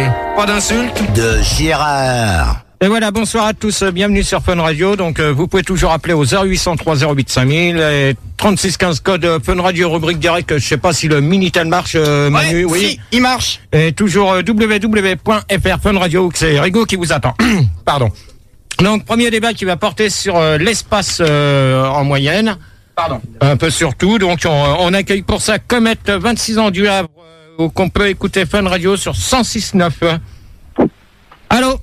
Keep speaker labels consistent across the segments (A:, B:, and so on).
A: pas d'insultes.
B: De Gérard.
A: Et voilà, bonsoir à tous, bienvenue sur Fun Radio. Donc vous pouvez toujours appeler au 0803 08 5000 et 36 15 code Fun Radio rubrique direct. Je sais pas si le Minitel marche, Manu. Oui,
C: si, il marche.
A: Et toujours www.fr Fun Radio, c'est Rigo qui vous attend. Pardon. Donc premier débat qui va porter sur l'espace en moyenne.
C: Pardon.
A: Un peu sur tout. Donc on accueille pour ça Comet, 26 ans du Havre, qu'on peut écouter Fun Radio sur 106.9. Allô.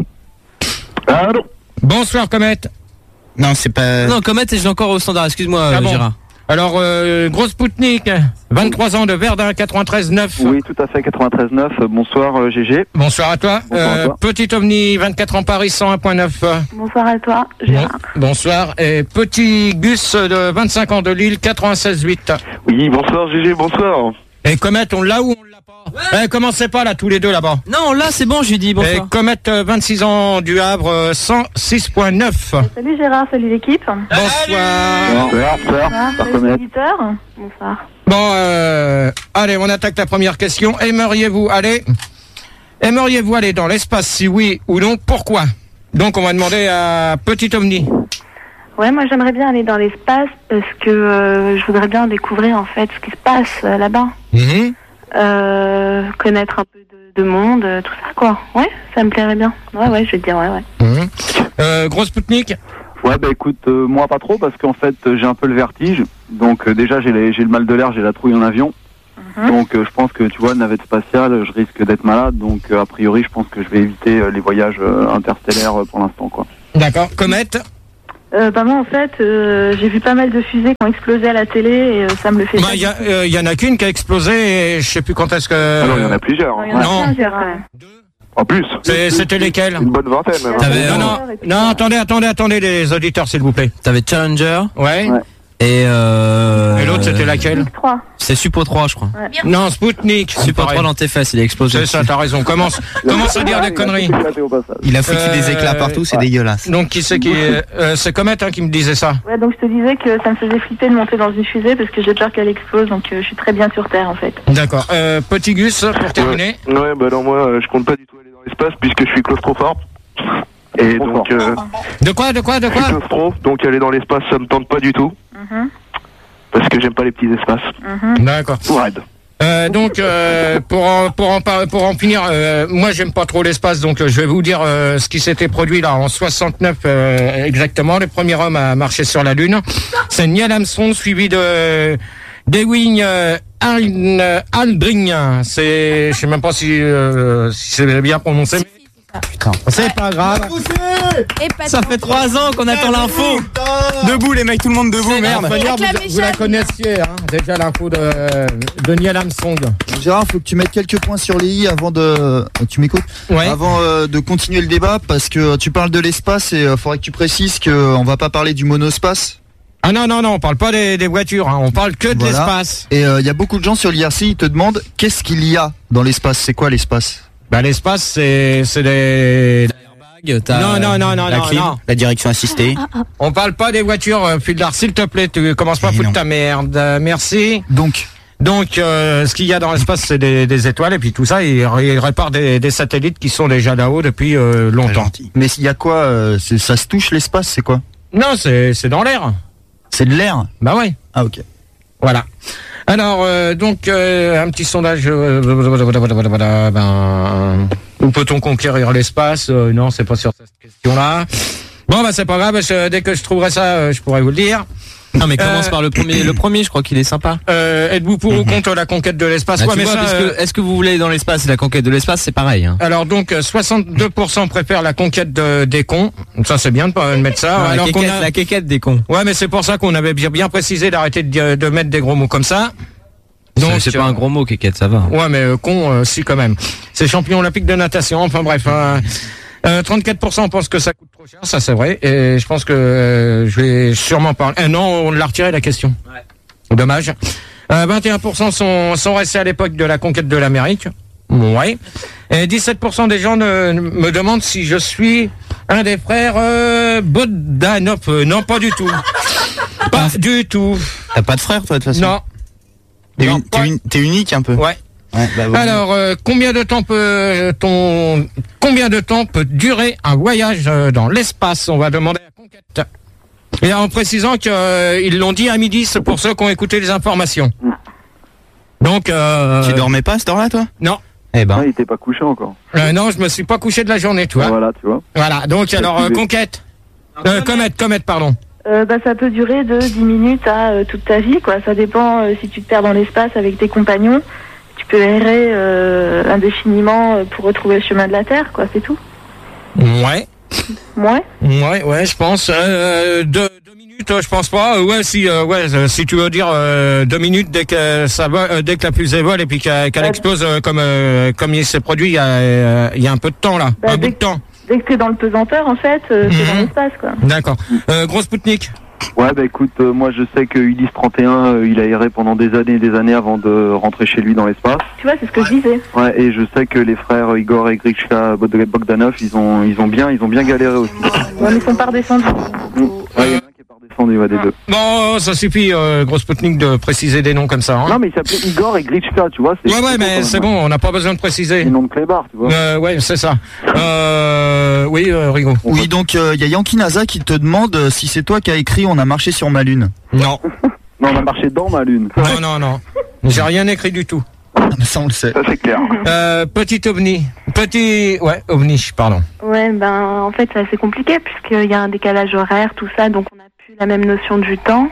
D: Allô.
A: Bonsoir Comet.
C: Non, c'est pas...
E: Non, Comet, j'ai encore au standard, excuse-moi
A: bon.
E: Gérard.
A: Alors, Grosse Spoutnik, 23 ans de Verdun, 93.9.
D: Oui, tout à fait, 93.9. Bonsoir GG.
A: Bonsoir à toi.
D: Bonsoir à toi.
A: Petit OVNI, 24 ans Paris, 101.9.
F: Bonsoir à toi, Gérard.
A: Bonsoir. Et Petit Gus, de 25 ans de Lille, 96.8.
D: Oui, bonsoir GG, bonsoir.
A: Et Comet, on l'a ou on l'a pas? Commencez pas là, tous les deux là-bas.
E: Non, là c'est bon, je lui dis
A: Et
E: bonsoir.
A: Comet, 26 ans du Havre, 106.9.
F: Salut Gérard, salut l'équipe.
A: Bonsoir.
D: Bonsoir,
F: Salut les auditeurs. Bonsoir.
A: Bon, allez, on attaque la première question. Aimeriez-vous aller dans l'espace? Si oui ou non, pourquoi? Donc, on va demander à Petit OVNI.
F: Ouais, moi j'aimerais bien aller dans l'espace parce que je voudrais bien découvrir en fait ce qui se passe là-bas. Connaître un peu de monde, tout ça quoi. Ouais, ça me plairait bien. Ouais, je vais te dire ouais.
A: Gros Spoutnik.
D: Ouais, bah écoute, moi pas trop parce qu'en fait j'ai un peu le vertige. Donc déjà j'ai le mal de l'air, j'ai la trouille en avion. Donc je pense que tu vois, navette spatiale, je risque d'être malade. Donc a priori je pense que je vais éviter les voyages interstellaires pour l'instant quoi.
A: D'accord. Comet.
F: Moi en fait j'ai vu pas mal de fusées qui ont explosé à la télé et ça me le fait.
A: Il y en a qu'une qui a explosé et je sais plus quand est-ce que.
D: Alors il y en a plusieurs.
F: Il y en a plusieurs quand même.
D: En plus.
A: C'était lesquelles?
D: Une bonne vingtaine même.
A: Non, attendez les auditeurs s'il vous plaît.
E: T'avais Challenger.
A: Ouais.
E: Et
A: l'autre c'était laquelle?
F: 3.
E: C'est Suppo 3 je crois.
F: Ouais.
A: Non, Spoutnik.
E: Suppo 3 dans tes fesses, il a explosé.
A: C'est ça, t'as raison. Commence à dire des conneries.
C: Il a foutu des éclats partout, c'est dégueulasse.
A: Donc qui c'est qui c'est Comet qui me disait ça.
F: Ouais, donc je te disais que ça me faisait flipper de monter dans une fusée parce que j'ai peur qu'elle explose, donc je suis très bien sur Terre en fait.
A: D'accord. Petit Gus pour terminer.
D: Ouais, bah non, moi je compte pas du tout aller dans l'espace puisque je suis claustrophobe. Et donc
A: De quoi
D: je suis claustro, donc aller dans l'espace ça me tente pas du tout. Parce que j'aime pas les petits espaces.
A: D'accord.
D: Ouais.
A: Donc pour en finir, moi j'aime pas trop l'espace, donc je vais vous dire ce qui s'était produit là en 69 exactement. Le premier homme à marcher sur la Lune, c'est Neil Armstrong suivi de Dewey Aldrin. C'est, je sais même pas si c'est bien prononcé.
C: Putain.
A: C'est pas grave.
E: Ça fait 3 ans qu'on attend l'info.
C: Debout les mecs, tout le monde debout, merde.
A: Vous la connaissiez, hein, déjà l'info de Neil Armstrong.
G: Gérard, faut que tu mettes quelques points sur les i avant de... Tu m'écoutes?
A: Ouais.
G: Avant de continuer le débat, parce que tu parles de l'espace et faudrait que tu précises qu'on va pas parler du monospace.
A: Ah non, on parle pas des voitures, hein, on parle que de l'espace.
G: Et il y a beaucoup de gens sur l'IRC, ils te demandent qu'est-ce qu'il y a dans l'espace? C'est quoi l'espace?
A: Bah l'espace c'est des... Non.
C: La direction assistée.
A: On parle pas des voitures, Fildar, s'il te plaît, tu commences pas à foutre ta merde. Merci. Donc, ce qu'il y a dans l'espace, c'est des étoiles et puis tout ça, il répare des satellites qui sont déjà là-haut depuis longtemps.
G: Mais il y a quoi ça se touche l'espace, c'est quoi?
A: Non, c'est dans l'air.
G: C'est de l'air?
A: Bah ouais.
G: Ah ok.
A: Voilà. Alors, un petit sondage. Où peut-on conquérir l'espace? Non, c'est pas sur cette question-là. Bon, bah c'est pas grave. Dès que je trouverai ça, je pourrai vous le dire.
E: Non mais commence par le premier. Le premier, je crois qu'il est sympa.
A: Êtes-vous pour ou contre la conquête de l'espace?
E: Bah, est-ce que vous voulez aller dans l'espace et la conquête de l'espace, c'est pareil. Hein.
A: Alors donc 62% préfèrent la conquête des cons. Ça c'est bien de mettre ça.
E: Non,
A: alors
E: la quéquette des cons.
A: Ouais, mais c'est pour ça qu'on avait bien précisé d'arrêter de mettre des gros mots comme ça.
E: Donc c'est pas un gros mot, quéquette, ça va.
A: Ouais, mais con, si quand même. C'est champion olympique de natation. Enfin bref. 34% pensent que ça coûte trop cher, ça c'est vrai. Et je pense que je vais sûrement parler. Non, on l'a retiré la question. Ouais. Dommage. 21% sont restés à l'époque de la conquête de l'Amérique. Ouais. Et 17% des gens me demandent si je suis un des frères Bogdanov. Non, pas du tout. Pas du tout.
C: T'as pas de frère, toi, de toute façon?
A: Non.
C: T'es unique un peu.
A: Ouais.
C: Ouais,
A: Alors, combien de temps peut durer un voyage dans l'espace? On va demander à Conquête. Et en précisant qu'ils l'ont dit à midi, c'est pour ceux qui ont écouté les informations. Donc,
C: Tu dormais pas à cette heure-là, toi?
A: non.
C: Eh ben.
D: Il était pas couché encore.
A: Non, je me suis pas couché de la journée, tu vois.
D: Voilà, tu vois.
A: Voilà, donc alors, Conquête. Comète, pardon.
F: Ça peut durer de 10 minutes à toute ta vie, quoi. Ça dépend si tu te perds dans l'espace avec tes compagnons. Tu peux errer indéfiniment pour retrouver le chemin de la Terre, quoi, c'est tout.
A: Ouais.
F: Ouais.
A: Je pense. 2 minutes, je pense pas. Si tu veux dire 2 minutes dès que ça va, dès que la fusée vole et puis qu'elle explose comme il s'est produit il y a un peu de temps là, un bout de temps.
F: Dès que t'es dans le pesanteur, en fait, c'est dans l'espace, quoi.
A: D'accord. Gros Spoutnik.
D: Ouais, bah écoute, moi je sais que Ulysse 31, il a erré pendant des années et des années avant de rentrer chez lui dans l'espace.
F: Tu vois, c'est ce que je disais.
D: Ouais, et je sais que les frères Igor et Grishka Bogdanov, ils ont bien galéré aussi.
F: Ouais, mais ils sont pas redescendus.
D: Ouais, il y en a un qui est pas redescendu, des deux.
A: Bon, ça suffit, Gros Spoutnik, de préciser des noms comme ça. Hein.
D: Non, mais il s'appelait Igor et Grishka, tu vois.
A: Ouais, mais c'est bon, on n'a pas besoin de préciser.
D: C'est le nom de clébard, tu vois.
A: Ouais, c'est ça. Oui, Rigo.
G: Oui, donc il y a Yankee NASA qui te demande si c'est toi qui as écrit On a marché sur ma lune.
A: Non.
D: Non, on a marché dans ma lune.
A: Non. J'ai rien écrit du tout.
G: Ça, on le sait.
D: Ça, c'est clair.
A: Petit ovni. OVNI, pardon.
F: Ouais, en fait, c'est assez compliqué puisqu'il y a un décalage horaire, tout ça, donc on n'a plus la même notion du temps.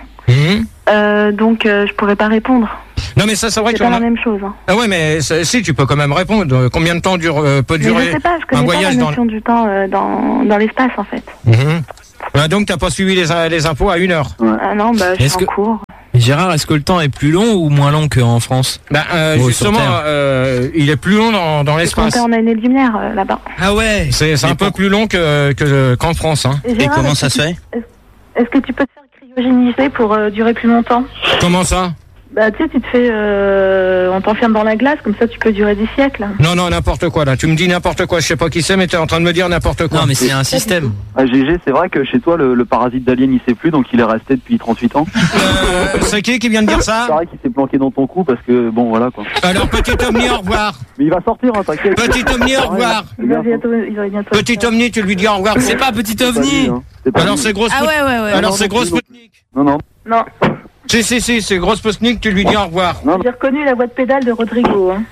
F: Donc, je pourrais pas répondre.
A: Non, mais ça, c'est vrai
F: c'est pas la même chose. Hein.
A: Ah ouais, mais si, tu peux quand même répondre. Combien de temps peut durer
F: je sais pas, je connais
A: un
F: pas
A: voyage
F: la notion du temps dans l'espace, en fait.
A: Donc, t'as pas suivi les infos à 1 heure.
F: Ah non, je suis en cours.
E: Gérard, est-ce que le temps est plus long ou moins long qu'en France?
A: Justement, il est plus long dans l'espace.
F: On est en année-lumière là-bas.
E: Ah ouais.
A: C'est un peu plus long qu'en France. Hein.
F: Et Gérard,
C: comment ça se fait?
F: Est-ce que tu peux te faire cryogéniser pour durer plus longtemps?
A: Comment ça?
F: Tu sais, tu te fais... on t'enferme dans la glace, comme ça tu peux durer des siècles.
A: Non, n'importe quoi là. Tu me dis n'importe quoi, je sais pas qui c'est, mais t'es en train de me dire n'importe quoi.
E: Non, mais c'est un système.
D: Ah, GG, c'est vrai que chez toi, le parasite d'alien, il sait plus, donc il est resté depuis 38 ans.
A: C'est qui vient de dire ça?
D: C'est vrai qu'il s'est planqué dans ton cou parce que, bon, voilà quoi.
A: Alors, petit Omni, au revoir.
D: Mais il va sortir, hein, t'inquiète.
A: Petit Omni, au revoir.
F: Il va bientôt
A: Petit Omni, tu lui dis au revoir.
E: C'est pas petit ovni.
A: Alors, c'est gros Spoutnik.
H: Ah ouais.
A: Alors, c'est gros Spoutnik.
D: Non.
F: Non.
A: Si, c'est gros Spoutnik, tu lui dis au revoir.
F: J'ai reconnu la voix de pédale de Rodrigo. Hein.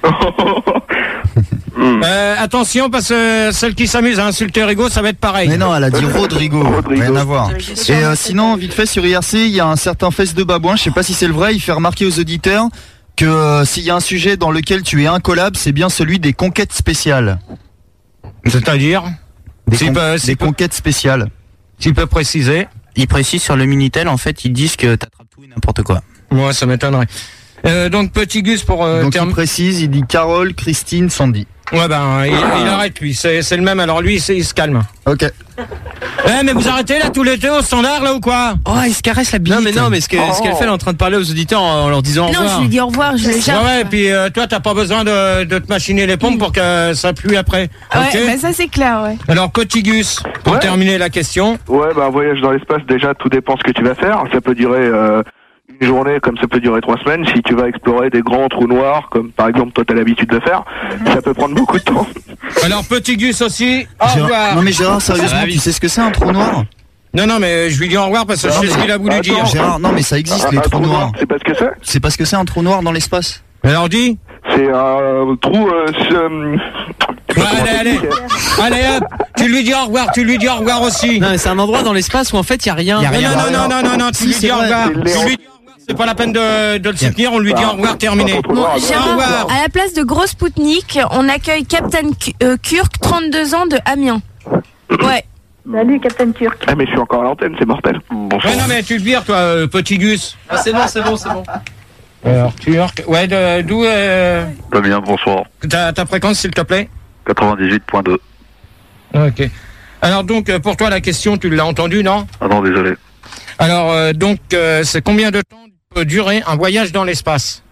A: Attention, parce que celle qui s'amuse à insulter Rigo, ça va être pareil.
G: Mais non, elle a dit Rodrigo. Rien à voir. Et sinon, vite fait, sur IRC, il y a un certain Fesse de Babouin, je sais pas si c'est le vrai, il fait remarquer aux auditeurs que s'il y a un sujet dans lequel tu es incollable, c'est bien celui des conquêtes spéciales.
A: C'est-à-dire
G: des conquêtes spéciales.
A: Tu peux préciser.
C: Il précise sur le Minitel, en fait, ils disent que t'attrapes tout et n'importe quoi.
A: Moi, ça m'étonnerait. Donc, petit Gus pour
G: donc il précise, il dit Carole, Christine, Sandy.
A: Ouais, il arrête, lui. C'est le même. Alors, lui, il se calme.
G: Ok.
A: Mais vous arrêtez, là, tous les deux au standard, là, ou quoi?
C: Oh, il se caresse la bite.
E: Non, mais ce qu'elle fait, elle est en train de parler aux auditeurs en leur disant au revoir.
H: Non, je lui dis au revoir, je le charge.
A: Ouais, et puis toi, t'as pas besoin de te machiner les pompes pour que ça pue après.
H: Ouais, ça c'est clair, ouais.
A: Alors, Cotigus, pour terminer la question.
I: Ouais, un voyage dans l'espace, déjà, tout dépend ce que tu vas faire. Ça peut durer une journée, comme ça peut durer 3 semaines. Si tu vas explorer des grands trous noirs, comme par exemple toi t'as l'habitude de faire, ça peut prendre beaucoup de temps.
A: Alors, Petit Gus aussi, au revoir.
G: Non mais Gérard, sérieusement, tu sais ce que c'est un trou noir?
A: Non, mais je lui dis au revoir parce que je sais ce qu'il a voulu dire.
G: Gérard, non mais ça existe, les trous noirs.
I: C'est pas ce que c'est?
G: C'est pas ce que c'est un trou noir dans l'espace.
A: Alors dis.
I: C'est un trou...
A: Allez hop, tu lui dis au revoir aussi.
E: Non, mais c'est un endroit dans l'espace où en fait il y a rien.
A: Non, tu lui dis au revoir. C'est pas la peine de le soutenir, on lui dit au revoir, terminé.
H: Bon, Gérard, à la place de Gros Spoutnik, on accueille Captain Kirk, 32 ans de Amiens. Ouais.
F: Salut, Captain Kirk.
I: Ah, mais je suis encore à l'antenne, c'est mortel.
A: Ouais, non, mais tu le vires, toi, Petit Gus.
E: Ah, c'est bon.
A: Alors, Turc, ouais, d'où
I: Pas bien, bonsoir.
A: Ta fréquence, s'il te plaît?
I: 98.2.
A: Ok. Alors, donc, pour toi, la question, tu l'as entendue, non?
I: Ah non, désolé.
A: Alors, c'est combien de temps peut durer un voyage dans l'espace?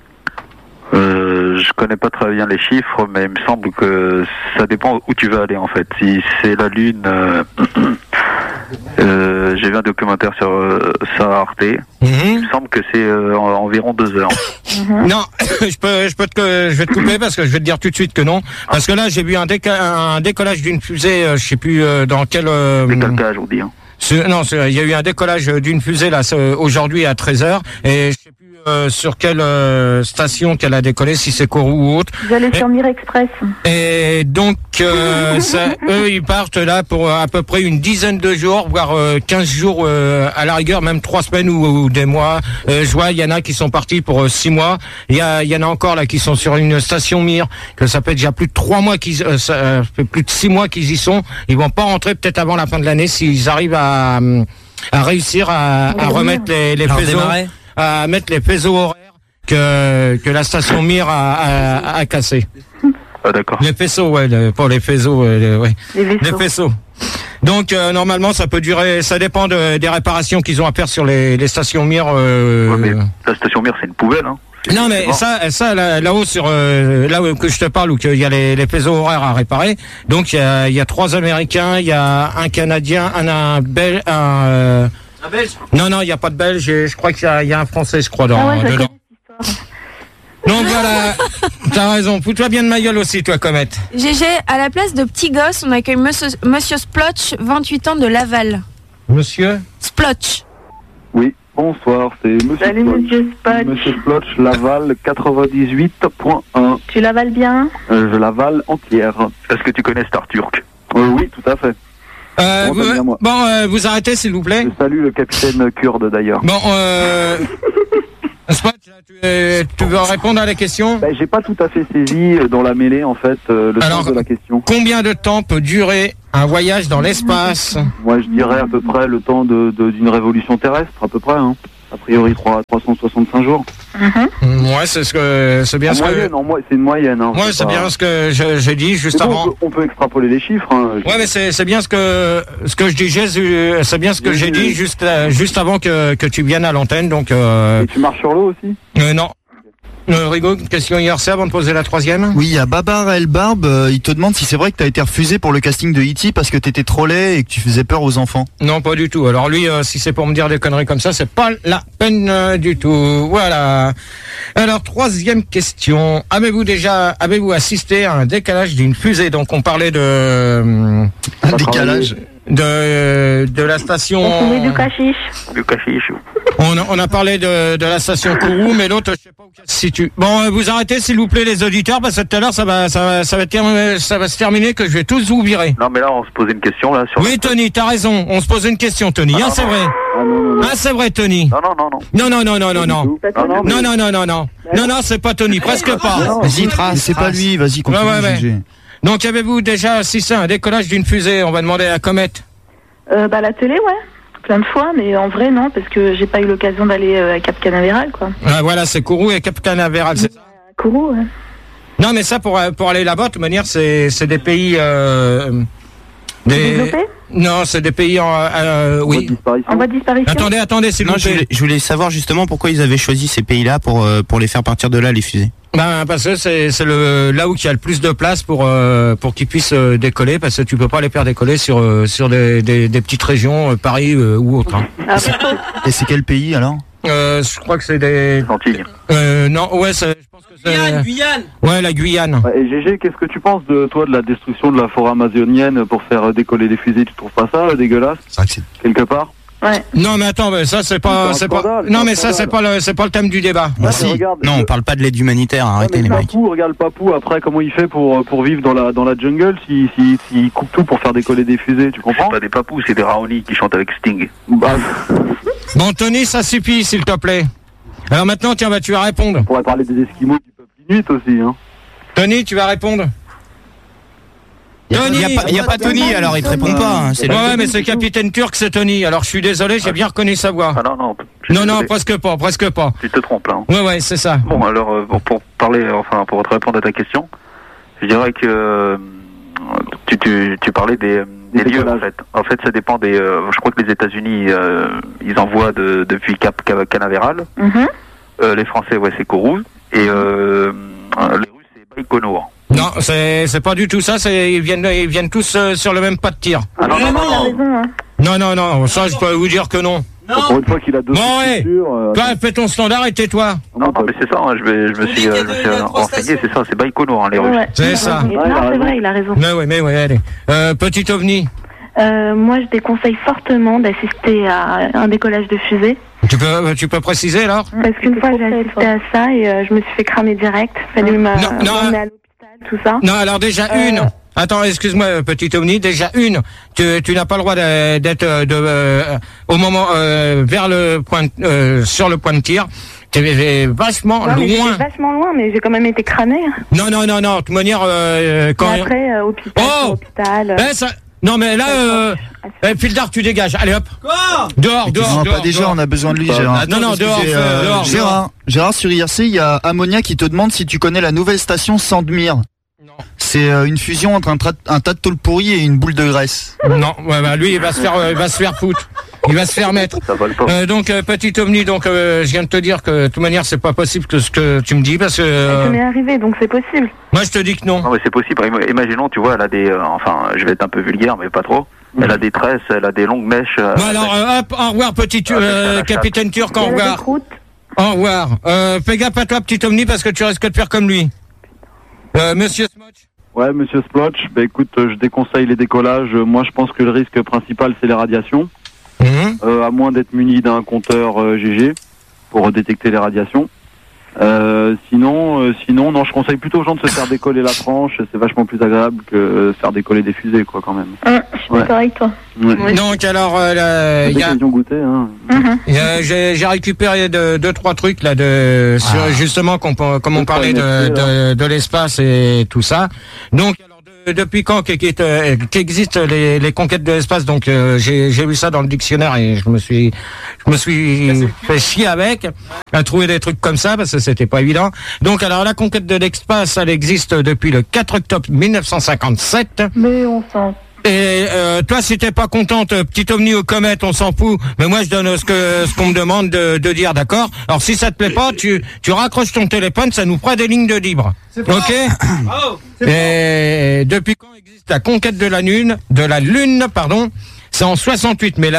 I: Je connais pas très bien les chiffres, mais il me semble que ça dépend où tu veux aller, en fait. Si c'est la Lune, J'ai vu un documentaire sur Arte. Il me semble que c'est environ 2 heures.
A: Non, je vais te couper parce que je vais te dire tout de suite que non. Parce que là, j'ai vu un décollage d'une fusée, je sais plus dans quel...
I: Décalcage, on dit. Hein.
A: Non, il y a eu un décollage d'une fusée là aujourd'hui à 13h et je sais plus sur quelle station qu'elle a décollé, si c'est Kourou ou autre.
F: Vous allez sur Mir Express.
A: Et donc eux ils partent là pour à peu près une dizaine de jours, voire 15 jours à la rigueur, même 3 semaines ou des mois. Je vois il y en a qui sont partis pour 6 mois. Il y en a encore là qui sont sur une station Mir, que ça fait déjà plus de 3 mois ça fait plus de 6 mois qu'ils y sont. Ils vont pas rentrer peut-être avant la fin de l'année s'ils arrivent à réussir à remettre les faisceaux, à mettre les faisceaux horaires que la station Mir a cassé.
I: Ah d'accord.
A: Les faisceaux, ouais, pour les faisceaux, ouais. Les faisceaux. Donc normalement ça peut durer, ça dépend des réparations qu'ils ont à faire sur les stations Mir.
I: Ouais, mais la station Mir c'est une poubelle, hein.
A: Non mais ça là-haut sur là où que je te parle où qu'il y a les faisceaux horaires à réparer. Donc il y a 3 Américains, il y a un Canadien, un Belge, un Belge. Non, il y a pas de Belge. Je crois qu'il y a un Français, je crois, dedans. Donc voilà, t'as raison. Fous-toi bien de ma gueule aussi, toi, Comète.
H: GG, à la place de petit gosse, on accueille Monsieur Splotch, 28 ans de Laval.
A: Monsieur
H: Splotch.
D: Oui, bonsoir, c'est Monsieur
F: Salut, Monsieur Splotch.
D: Monsieur Splotch, Laval 98.1.
F: Tu lavales bien?
D: Je lavale entière.
I: Est-ce que tu connais Star Turk?
D: Oui, tout à fait.
A: Vous arrêtez, s'il vous plaît.
D: Je salue le capitaine kurde, d'ailleurs.
A: Bon, Spot, tu veux répondre à la question?
D: J'ai pas tout à fait saisi dans la mêlée, en fait, le sens de la question.
A: Combien de temps peut durer un voyage dans l'espace?
D: Moi, je dirais à peu près le temps d'une révolution terrestre, à peu près, hein. A priori, 365 jours.
A: Ouais, c'est bien ce
D: que... c'est une moyenne. Hein,
A: ouais, c'est bien ce que j'ai dit juste avant.
D: On peut extrapoler les chiffres. Hein,
A: ouais, mais c'est bien ce que je dis, c'est bien ce que j'ai dit juste avant que tu viennes à l'antenne. Donc.
D: Et tu marches sur l'eau aussi?
A: Non. Rigaud, une question IRC avant de poser la 3e.
G: Oui, il y a Babar El Barbe, il te demande si c'est vrai que t'as été refusé pour le casting de E.T. parce que t'étais trop laid et que tu faisais peur aux enfants.
A: Non, pas du tout. Alors lui, si c'est pour me dire des conneries comme ça, c'est pas la peine du tout. Voilà. Alors, 3e question. Avez-vous assisté à un décalage d'une fusée? Donc on parlait de...
G: Un décalage
A: de la station...
F: On parlait du cachiche.
I: Du cachiche.
A: On a parlé de la station Kourou, mais l'autre, je sais pas où elle se situe. Bon, vous arrêtez, s'il vous plaît, les auditeurs, parce que tout à l'heure, ça va se terminer, que je vais tous vous virer.
I: Non, mais là, on se pose une question, là.
A: Oui, Tony, t'as raison. On se pose une question, Tony. C'est vrai. C'est vrai, Tony. Non, c'est pas Tony, presque pas.
G: Vas-y, trace. C'est pas lui, vas-y, continue.
A: Donc, avez-vous déjà assisté à un décollage d'une fusée? On va demander à la Comète.
F: La télé, ouais. Plein de fois, mais en vrai, non, parce que j'ai pas eu l'occasion d'aller à Cap Canaveral, quoi.
A: Ah, voilà, c'est Kourou et Cap Canaveral, c'est ça?
F: Kourou, ouais.
A: Non, mais ça, pour aller là-bas, de toute manière, c'est des pays...
F: Développés?
A: Non, c'est des pays oui.
F: En voie de disparition.
A: Attendez, s'il vous plaît.
C: Je voulais savoir justement pourquoi ils avaient choisi ces pays-là pour les faire partir de là, les fusées.
A: Parce que c'est là où il y a le plus de place pour qu'ils puissent décoller, parce que tu peux pas les faire décoller sur des petites régions, Paris ou autre. Hein.
G: Et c'est quel pays alors?
A: Je crois que c'est des
I: Antilles.
A: Non, ouais, je pense que c'est
E: Guyane.
A: Ouais, la Guyane.
D: Et GG, qu'est-ce que tu penses de la destruction de la forêt amazonienne pour faire décoller des fusées? Tu trouves pas ça dégueulasse? Quelque part?
F: Ouais.
A: Non, mais attends, mais ça c'est pas non, mais ça c'est pas le thème du débat.
C: Si.
D: Regarde,
C: non, on parle pas de l'aide humanitaire, arrêtez les mecs.
D: Regarde Papou, après comment il fait pour vivre dans la jungle s'il coupe tout pour faire décoller des fusées, tu comprends?
I: C'est pas des papous, c'est des Raoni qui chantent avec Sting.
A: Bon, Tony, ça suffit, s'il te plaît. Alors maintenant, tiens, tu vas répondre.
D: On pourrait parler des Esquimaux du peuple inuit aussi, hein.
A: Tony, tu vas répondre.
C: Il n'y a pas Tony, alors il te répond pas. Hein,
A: ouais, mais c'est Capitaine Turc, c'est Tony. Alors je suis désolé, j'ai bien reconnu sa voix.
I: Ah non,
A: presque pas.
I: Tu te trompes là.
A: Hein. Ouais, c'est ça.
I: Bon, alors pour te répondre à ta question, je dirais que tu parlais des lieux en fait. En fait, ça dépend des. Je crois que les États-Unis ils envoient depuis Cap Canaveral. Les Français, ouais, c'est Kourou et les Russes, c'est Baïkonour.
A: Non, c'est pas du tout ça. Ils viennent tous sur le même pas de tir.
I: Ah non.
F: Raison, hein.
A: Non, ça je peux vous dire que non.
D: Pour une fois qu'il a deux
A: structures... Toi, fais ton standard et tais-toi.
I: Non, mais c'est ça, hein, je me suis renseigné, c'est ça, c'est Baïkonour, les Russes.
A: C'est ça.
F: Non, c'est vrai, il a raison.
A: Mais ouais, allez. Petit ovni.
F: Moi, je déconseille fortement d'assister à un décollage de fusée.
A: Tu peux préciser, alors?
F: Parce qu'une fois, j'ai assisté à ça et je me suis fait cramer direct. Fallu m'emmener à l'hôpital, tout ça.
A: Non, alors déjà une. Attends, excuse-moi, petit ovni. Déjà une. Tu n'as pas le droit d'être au moment vers le point, sur le point de tir. T'es vachement loin.
F: J'étais vachement loin, mais j'ai quand même été cramé.
A: Non. De toute manière, quand.
F: Et après, hôpital.
A: Non, mais là, Fildar, tu dégages. Allez, hop. Quoi? Dehors.
G: Pas déjà, on a besoin de lui, Gérard.
A: Non, dehors.
G: Gérard, sur IRC, il y a Ammonia qui te demande si tu connais la nouvelle station Sandmire.
A: Non.
G: C'est une fusion entre un tas de tôle pourrie et une boule de graisse.
A: Non, lui, il va se faire foutre. Il va se faire mettre. Donc, petit ovni, je viens de te dire que de toute manière, c'est pas possible que ce que tu me dis parce que.
F: Ça m'est arrivé, donc c'est possible.
A: Moi, je te dis que non.
I: Non, mais c'est possible. Imaginons, tu vois, elle a des, je vais être un peu vulgaire, mais pas trop. Elle a des tresses, elle a des longues mèches.
A: Alors, hop, au revoir, capitaine Turc, au revoir. Au revoir. Fais gaffe à toi, petit ovni, parce que tu risques de faire comme lui. Monsieur Smotch.
D: Ouais, monsieur Splotch, écoute, je déconseille les décollages. Moi, je pense que le risque principal, c'est les radiations. À moins d'être muni d'un compteur GG pour détecter les radiations. Sinon, non, je conseille plutôt aux gens de se faire décoller la tranche. C'est vachement plus agréable que faire décoller des fusées, quoi, quand même.
F: Je suis d'accord avec toi.
D: Ouais.
A: Donc, alors, j'ai récupéré deux, trois trucs là sur justement comme on parlait de l'espace et tout ça. Donc, alors, depuis quand qu'existent les conquêtes de l'espace? Donc j'ai vu ça dans le dictionnaire et je me suis fait chier avec à trouver des trucs comme ça parce que c'était pas évident. Donc alors la conquête de l'espace, elle existe depuis le 4 octobre 1957.
F: Mais on s'en...
A: Et toi, si t'es pas contente, petit ovni aux comètes, on s'en fout. Mais moi, je donne ce qu'on me demande de dire, d'accord? Alors, si ça te plaît pas, tu raccroches ton téléphone, ça nous fera des lignes de libre. Ok? Et depuis quand existe la conquête de la Lune, c'est en 68, mais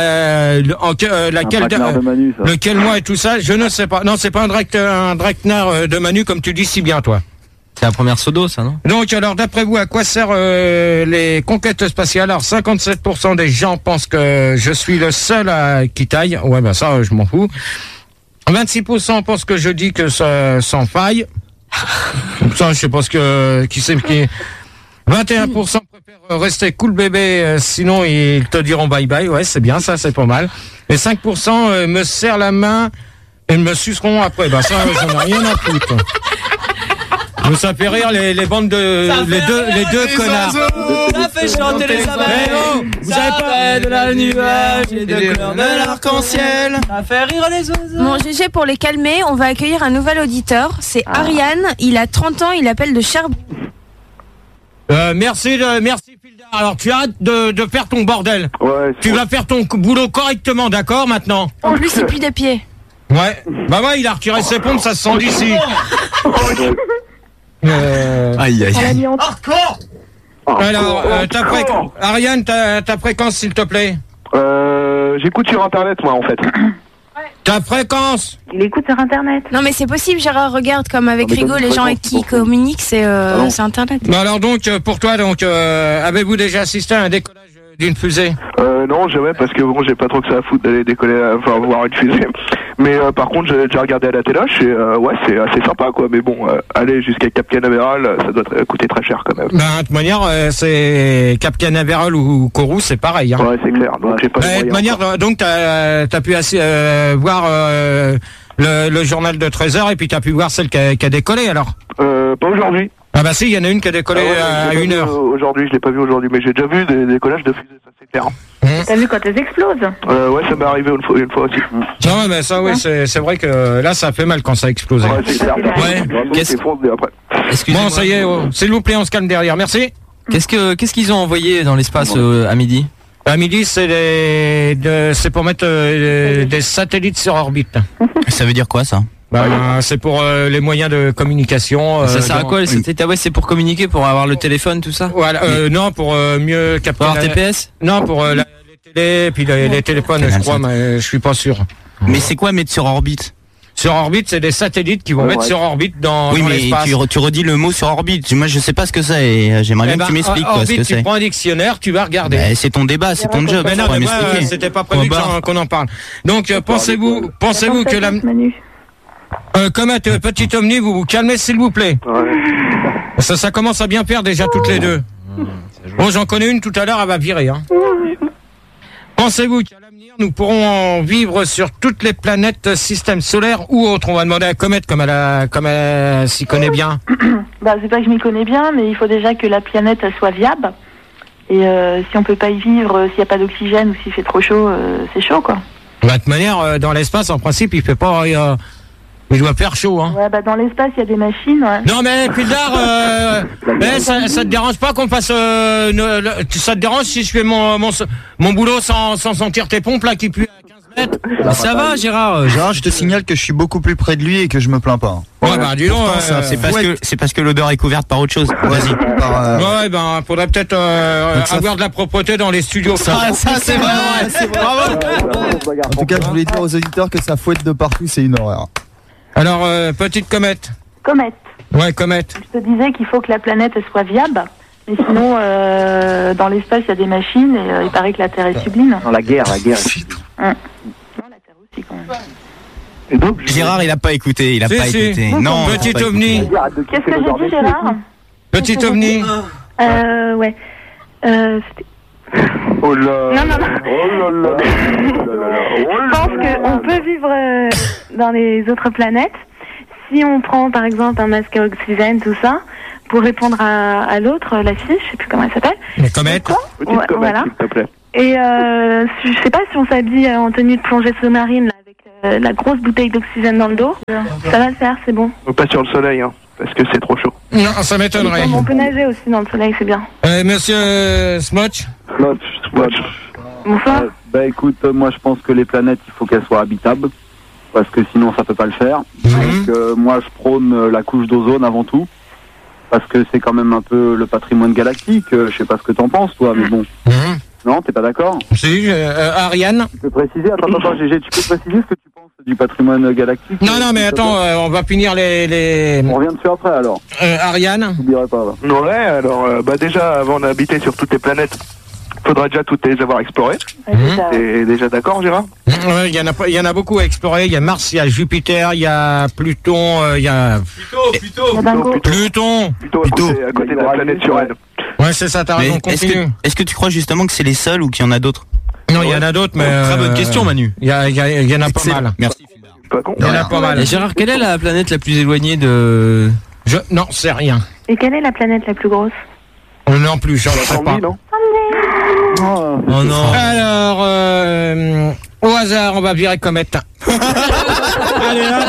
A: lequel mois et tout ça, je ne sais pas. Non, c'est pas un Dreckner de Manu, comme tu dis si bien, toi.
E: C'est la première Sodo, ça, non?
A: Donc, alors, d'après vous, à quoi servent les conquêtes spatiales? Alors, 57% des gens pensent que je suis le seul qui taille. Ouais, ça, je m'en fous. 26% pensent que je dis que ça sans faille. Ça, je sais pas qui c'est qui. 21% préfèrent rester cool bébé, sinon ils te diront bye bye. Ouais, c'est bien, ça, c'est pas mal. Et 5% me serrent la main et me suceront après. Ça, j'en ai rien à foutre. Ça fait rire les bandes de les deux connards.
E: Ça fait chanter les abeilles.
A: Vous avez pas
E: de la nuage et de couleurs de l'arc-en-ciel. Ça fait rire les oiseaux.
H: Bon, GG, pour les calmer, on va accueillir un nouvel auditeur. C'est Ariane. Il a 30 ans. Il appelle de Cherbourg.
A: Merci Fildar. Alors tu arrêtes de faire ton bordel.
D: Ouais.
A: Tu vas faire ton boulot correctement, d'accord, maintenant?
H: En plus, il pue des pieds.
A: Ouais. Ouais, il a retiré ses pompes, ça se sent d'ici.
C: Aïe.
E: Hardcore.
A: Alors, Ariane, ta fréquence, s'il te plaît.
J: J'écoute sur Internet, moi, en fait.
A: Ta fréquence?
F: Il écoute sur Internet.
H: Non, mais c'est possible, Gérard. Regarde, comme avec Rigo, les gens avec qui communiquent, c'est Internet.
A: Alors donc, pour toi, avez-vous déjà assisté à un décollage d'une fusée?
J: Non, jamais, parce que bon, j'ai pas trop que ça à foutre d'aller décoller, voir une fusée. Mais par contre, j'ai déjà regardé à la téloche et c'est assez sympa, quoi. Mais bon, aller jusqu'à Cap Canaveral, ça doit coûter très cher quand même.
A: De toute manière, c'est Cap Canaveral ou Kourou, c'est pareil. Hein.
J: Ouais, c'est clair. Donc j'ai pas.
A: De toute manière, donc t'as pu voir le journal de 13h et puis t'as pu voir celle qui a décollé alors.
J: Pas aujourd'hui.
A: Ah bah si, il y en a une qui a décollé à 1h.
J: Aujourd'hui, je l'ai pas vu aujourd'hui, mais j'ai déjà vu des décollages de fusées, ça c'est clair.
F: T'as vu quand elles explosent?
J: Ouais, ça m'est arrivé une fois aussi.
A: Non, mais ça, oui, c'est vrai que là, ça fait mal quand ça a explosé.
J: Ouais, c'est clair.
A: Bon, ça y est, s'il vous plaît, on se calme derrière. Merci.
E: Qu'est-ce qu'ils ont envoyé dans l'espace à midi?
A: À midi, c'est pour mettre des satellites sur orbite.
C: Ça veut dire quoi, ça?
A: C'est pour les moyens de communication.
E: Ça sert à quoi les satellites? Ah ouais, c'est pour communiquer, pour avoir le téléphone, tout ça?
A: Voilà, non, pour mieux capter.
E: Pour avoir TPS?
A: Non, pour les Et puis les téléphones, je crois, mais je suis pas sûr.
C: Mais c'est quoi mettre sur orbite?
A: Sur orbite, c'est des satellites qui vont mettre sur orbite dans l'espace.
C: Oui, mais tu redis le mot sur orbite. Moi, je sais pas ce que c'est et j'aimerais bien que tu m'expliques ce que c'est.
A: Tu prends un dictionnaire, tu vas regarder.
C: C'est ton débat, c'est ton job.
A: Mais non, mais c'était pas prévu qu'on en parle. Donc, pensez-vous que la... Comet, petit Omni, vous vous calmez s'il vous plaît. Ça commence à bien faire déjà toutes les deux. Bon, j'en connais une tout à l'heure, elle va virer. Hein. Pensez-vous qu'à l'avenir, nous pourrons vivre sur toutes les planètes, système solaire ou autre? On va demander à Comet comme elle s'y connaît bien.
F: C'est pas que je m'y connais bien, mais il faut déjà que la planète elle soit viable. Et si on peut pas y vivre, s'il n'y a pas d'oxygène ou s'il fait trop chaud, c'est chaud, quoi.
A: De toute manière, dans l'espace, en principe, il fait pas... il doit faire chaud, hein.
F: Ouais, dans l'espace, il y a des machines, ouais.
A: Non, mais Pildar, ça te dérange pas qu'on fasse... ça te dérange si je fais mon boulot sans sentir tes pompes, là, qui puent à 15 mètres?
G: Ça va, Gérard. Gérard, je te signale que je suis beaucoup plus près de lui et que je me plains pas.
A: Ouais, dis donc,
C: c'est parce que l'odeur est couverte par autre chose. Vas-y.
A: Faudrait peut-être avoir de la propreté dans les studios.
G: Ça c'est vrai. Bravo. En tout cas, je voulais dire aux auditeurs que ça fouette de partout, c'est une horreur.
A: Alors, petite Comète.
F: Comète.
A: Ouais, Comète.
F: Je te disais qu'il faut que la planète elle soit viable. Mais sinon, dans l'espace, il y a des machines et il paraît que la Terre est sublime.
D: Dans la guerre.
F: Non, la Terre aussi, quand même.
D: Et donc,
C: Gérard, il a pas écouté, écouté. Non,
A: petit Omni.
F: Qu'est-ce que j'ai dit, Gérard?
A: Petit Omni.
F: Ouais. C'était...
J: Oh là.
F: Non.
J: Oh là.
F: Je pense qu'on peut vivre dans les autres planètes si on prend par exemple un masque à oxygène, tout ça, pour répondre à l'autre, la fille, je sais plus comment elle s'appelle.
A: La Comète.
J: Petite Comète,
F: voilà.
J: s'il te plaît.
F: Et je sais pas si on s'habille en tenue de plongée sous-marine là, avec la grosse bouteille d'oxygène dans le dos. Ça va le faire, c'est bon.
J: Pas sur le soleil, hein, parce que c'est trop chaud.
A: Non, ça m'étonnerait.
F: On peut nager aussi dans le soleil, c'est bien.
A: Monsieur Smotch.
F: Bonsoir.
D: Écoute, moi je pense que les planètes, il faut qu'elles soient habitables, parce que sinon ça peut pas le faire. Donc moi je prône la couche d'ozone avant tout, parce que c'est quand même un peu le patrimoine galactique. Je sais pas ce que t'en penses toi, mais bon. Non, t'es pas d'accord?
A: Si, Ariane.
D: Tu peux préciser, attends, GG, tu peux préciser ce que tu penses du patrimoine galactique?
A: Non, mais attends, on va finir les...
D: On revient dessus après alors.
A: Ariane.
D: J'oublierai pas. Là.
J: Ouais, alors, déjà, avant d'habiter sur toutes les planètes, faudra déjà toutes les avoir explorées. T'es déjà d'accord, Gérard?
A: Il y en a beaucoup à explorer. Il y a Mars, il y a Jupiter, il y a Pluton, il y a... Pluton.
J: C'est à côté de la planète sur elle.
A: Ouais, c'est ça, t'as raison, continue.
C: Est-ce que tu crois justement que c'est les seuls ou qu'il y en a d'autres?
A: Non, il y en a d'autres, mais...
C: Très bonne question, Manu.
A: Il y en a pas mal.
C: Merci.
A: Il y en a pas mal.
E: Et Gérard, quelle est la planète la plus éloignée de...
A: Non, c'est rien.
F: Et quelle est la planète la plus grosse?
A: Non plus, j'en sais pas.
J: Non.
E: Oh non.
A: Alors, au hasard, on va virer Comète. Allez, là.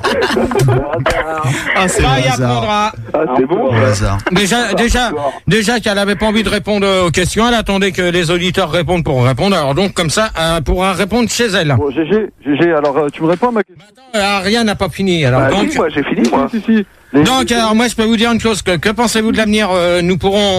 G: C'est
A: Ça
G: le
A: y
G: hasard.
A: apprendra.
J: C'est bon.
G: Au hasard.
A: Déjà qu'elle avait pas envie de répondre aux questions, elle attendait que les auditeurs répondent pour répondre. Alors donc, comme ça, elle pourra répondre chez elle.
D: Bon, GG, alors tu me réponds à ma question?
A: Rien n'a pas fini. Alors donc,
J: Si, moi j'ai fini, moi.
D: Si.
A: donc, alors moi, je peux vous dire une chose. Que pensez-vous de l'avenir? Nous pourrons.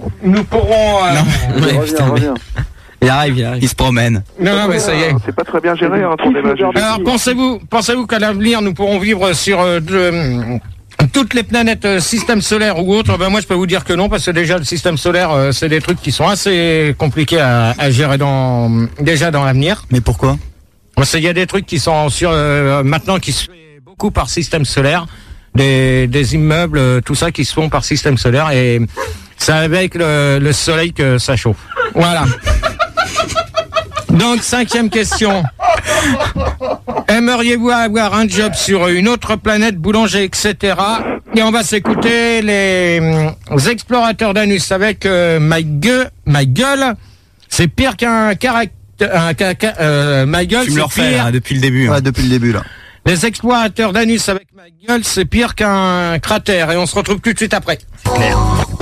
D: Reviens.
E: Il arrive.
C: Il se promène.
A: Non, mais ça y est.
J: C'est pas très bien géré, hein, ton débat.
A: Alors, pensez-vous qu'à l'avenir, nous pourrons vivre sur toutes les planètes système solaire ou autre? Moi, je peux vous dire que non, parce que déjà, le système solaire, c'est des trucs qui sont assez compliqués à gérer déjà dans l'avenir.
G: Mais pourquoi?
A: Parce qu'il y a des trucs qui sont maintenant qui se fait beaucoup par système solaire, des immeubles, tout ça qui se font par système solaire, et c'est avec le soleil que ça chauffe. Voilà. Donc, 5e question. Aimeriez-vous avoir un job sur une autre planète, boulanger, etc. Et on va s'écouter les explorateurs d'Anus avec My Gueule. C'est pire qu'un caractère. My Gueule,
C: Tu me le
A: c'est
C: refais
A: pire.
C: là, depuis le début.
G: Ouais, depuis le début là.
A: Les explorateurs d'Anus avec My Gueule, c'est pire qu'un cratère. Et on se retrouve tout de suite après. Claire.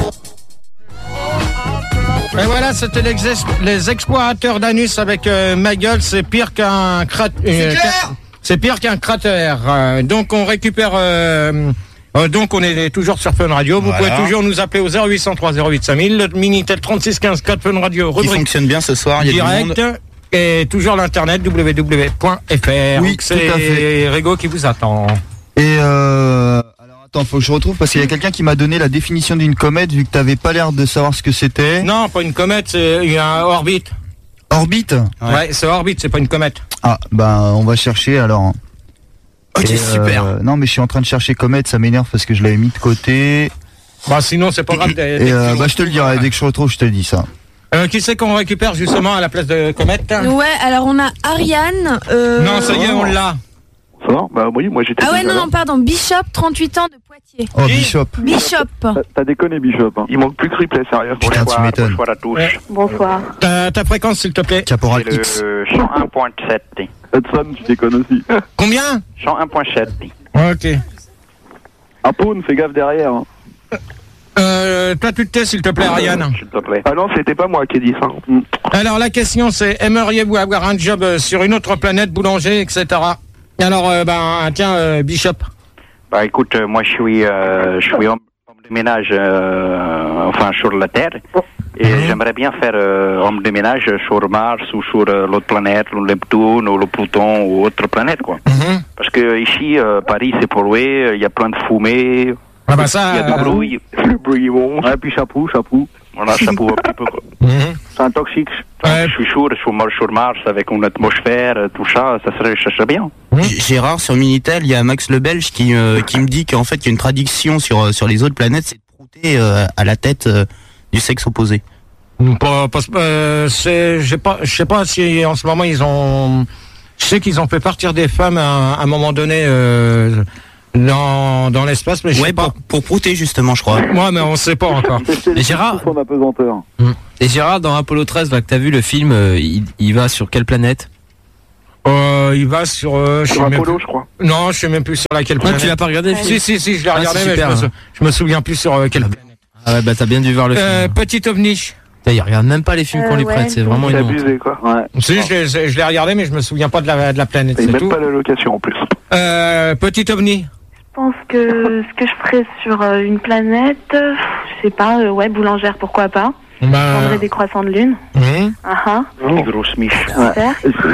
A: Et voilà, c'était les explorateurs d'Anus avec Ma Gueule, c'est pire qu'un cratère. C'est pire qu'un cratère. Donc on récupère Donc on est toujours sur Fun Radio. Vous pouvez toujours nous appeler au 0803 08 5000, le Minitel 3615 4 Fun Radio.
C: Qui fonctionne bien ce soir, il y a
A: direct.
C: du monde.
A: Et toujours l'internet www.fr.
G: Oui,
A: c'est Régo qui vous attend.
G: Et alors attends, faut que je retrouve parce qu'il y a quelqu'un qui m'a donné la définition d'une comète vu que t'avais pas l'air de savoir ce que c'était.
A: Non, pas une comète, c'est un orbite.
G: Orbite.
A: Ouais, c'est orbite, c'est pas une comète.
G: Ah bah on va chercher alors.
C: Ok, super.
G: Non mais je suis en train de chercher comète, ça m'énerve parce que je l'avais mis de côté.
A: Bah sinon c'est pas grave.
G: Et bah je te le dirai dès que je retrouve, je te le dis ça.
A: Qui c'est qu'on récupère justement à la place de comète?
H: Ouais, alors on a Ariane.
A: Non, ça y est, on l'a.
J: Ça va? Bah oui, moi j'étais.
H: Ah ouais, non, pardon, Bishop, 38 ans de Poitiers.
G: Oh, Bishop.
H: Bishop.
D: T'as déconné, Bishop. Hein.
J: Il manque plus que replay, sérieux.
G: Putain, tu m'étonnes.
I: Bonsoir à tous.
A: Ouais.
F: Bonsoir.
A: Ta fréquence, s'il te plaît.
G: Caporal
I: C'est
G: X.
I: le 101.7.
D: Hudson, tu déconnes aussi.
A: Combien?
I: 101.7.
A: Ok.
D: Un pawn, fais gaffe derrière. Hein.
A: Toi, tu te tais, s'il te plaît, Ariane.
I: S'il te plaît.
J: Ah non, c'était pas moi qui ai dit ça.
A: Alors, la question, c'est aimeriez-vous avoir un job sur une autre planète, boulanger, etc. Alors, tiens, Bishop.
I: Bah écoute, moi je suis homme de ménage, enfin sur la Terre, et j'aimerais bien faire homme de ménage sur Mars ou sur l'autre planète, le Neptune ou le Pluton ou autre planète quoi. Parce que ici, Paris c'est pollué, il y a plein de fumée,
A: Ah bah ça.
I: il y a du bruit.
J: Le bruit bon.
D: Ouais, puis chapeau.
I: Voilà, chapeau un petit peu quoi.
D: C'est un toxique.
A: Ouais.
I: Je suis sur Mars avec une atmosphère, tout ça, ça serait bien.
C: Gérard, sur Minitel, il y a Max le Belge qui me dit qu'en fait, il y a une tradition sur les autres planètes, c'est de prouter à la tête du sexe opposé.
A: Je sais pas si en ce moment ils ont. Je sais qu'ils ont fait partir des femmes à un moment donné dans l'espace, mais je sais pas.
C: Pour prouter justement, je crois.
A: Moi, mais on sait pas encore.
K: Et Gérard,
D: Son apesanteur.
K: et Gérard, dans Apollo 13, là, que t'as vu le film, il va sur quelle planète?
A: Il va sur.
J: Sur Apollo, je crois.
A: Non, je sais même plus sur laquelle
K: Ah,
A: planète.
K: tu l'as pas regardé le film?
A: Si, je l'ai regardé,
K: c'est
A: mais
K: super,
A: je me souviens plus sur quelle planète.
K: Ah ouais, bah t'as bien dû voir le film.
A: Petit ovni.
K: Putain, il regarde même pas les films qu'on lui
F: ouais,
K: prête, c'est vraiment
J: C'est
K: une honte.
J: abusé quoi.
D: Ouais.
A: Si, je l'ai regardé, mais je me souviens pas de la planète,
J: Et
A: c'est
J: même
A: tout.
J: pas la location en plus.
A: Petit ovni.
F: Je pense que ce que je ferais sur une planète, je sais pas, ouais, boulangère, pourquoi pas. Je vendrais des croissants de lune.
I: Les grosses miches.
F: Super.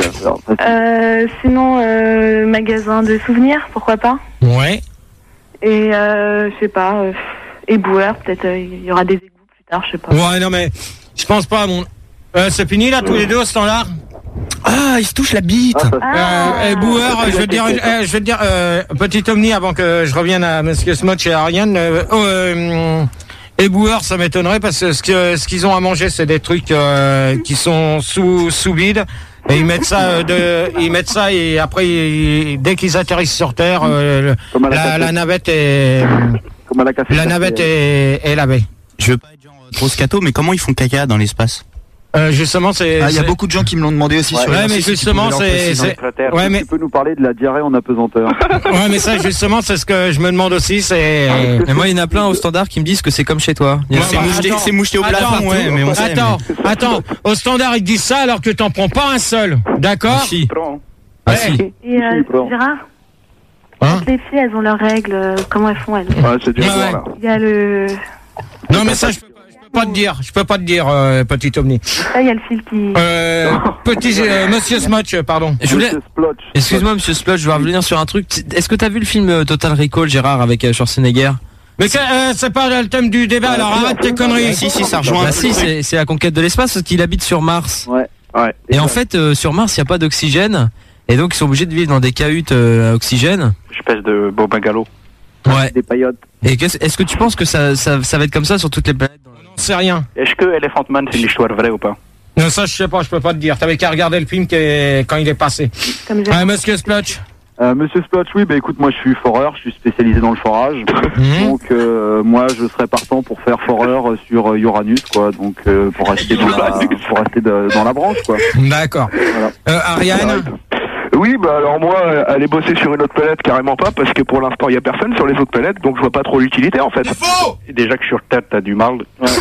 F: Sinon, magasin de souvenirs, pourquoi pas.
A: Ouais.
F: Et je sais pas, éboueur, peut-être il y aura des égouts plus tard, je sais pas.
A: Ouais, non mais je pense pas. C'est fini là, tous les deux au standard.
C: Ah, il se touche la bite.
A: Boueur, je veux te dire, petit Omni, avant que je revienne à Monsieur Smotch et Ariane, et Boueur, ça m'étonnerait parce que ce qu'ils ont à manger, c'est des trucs qui sont sous vide. Et ils mettent ça et après dès qu'ils atterrissent sur Terre, la navette est lavée.
C: Je veux pas être genre trop scato, mais comment ils font caca dans l'espace?
A: Justement, c'est.
G: Il y a beaucoup de gens qui me l'ont demandé aussi sur
A: ouais, mais justement, ouais, mais
D: tu peux nous parler de la diarrhée en apesanteur.
A: Ouais, mais ça, justement, c'est ce que je me demande aussi, c'est.
K: Mais moi, il y en a plein au standard qui me disent que c'est comme chez toi.
C: C'est moucheté au plafond, ouais, mais on sait.
A: Attends, au standard, ils disent ça alors que t'en prends pas un seul. D'accord?
K: Si.
A: Ah, si.
F: Et Gérard, les filles, elles ont leurs règles, comment elles font elles?
J: Ouais, c'est dur là.
F: Il y a le.
A: Non, mais ça, je peux pas te dire, petit Omni.
F: Ça, il y a le fil qui.
A: Petit Monsieur Smotch, pardon.
K: Je voulais. Excuse-moi, Monsieur Splotch, je vais revenir sur un truc. Est-ce que t'as vu le film Total Recall, Gérard, avec Schwarzenegger?
A: Mais c'est pas le thème du débat, alors arrête tes conneries.
C: Si, ça rejoint.
K: Bah si, c'est la conquête de l'espace parce qu'il habite sur Mars.
D: Ouais.
K: Et en fait, sur Mars, il n'y a pas d'oxygène. Et donc, ils sont obligés de vivre dans des cahutes à oxygène.
I: Espèce de beau bungalow.
K: Ouais.
D: Des paillotes.
K: Et est-ce que tu penses que ça va être comme ça sur toutes les planètes?
A: On sait rien.
I: Est-ce que Elephant Man c'est une histoire vraie ou pas?
A: Non, ça, je sais pas, je peux pas te dire. T'avais qu'à regarder le film quand il est passé. Monsieur Splotch.
D: Monsieur Splotch, oui, bah écoute, moi je suis foreur, je suis spécialisé dans le forage. Donc moi je serais partant pour faire foreur sur Uranus, quoi. Donc pour rester dans la branche, quoi.
A: D'accord. Voilà. Ariane.
J: Oui, bah alors moi, aller bosser sur une autre planète, carrément pas, parce que pour l'instant, il y a personne sur les autres planètes, donc je vois pas trop l'utilité, en fait.
I: Et déjà que sur Terre, t'as du mal.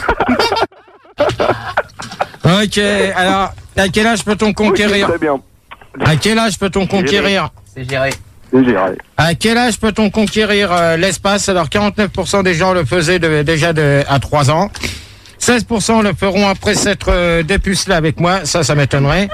A: Ok, alors, à quel âge peut-on conquérir?
J: Très bien.
A: À quel âge peut-on conquérir?
K: C'est géré.
A: À quel âge peut-on conquérir l'espace? Alors 49% des gens le faisaient déjà à 3 ans. 16% le feront après s'être dépucelé avec moi, ça m'étonnerait.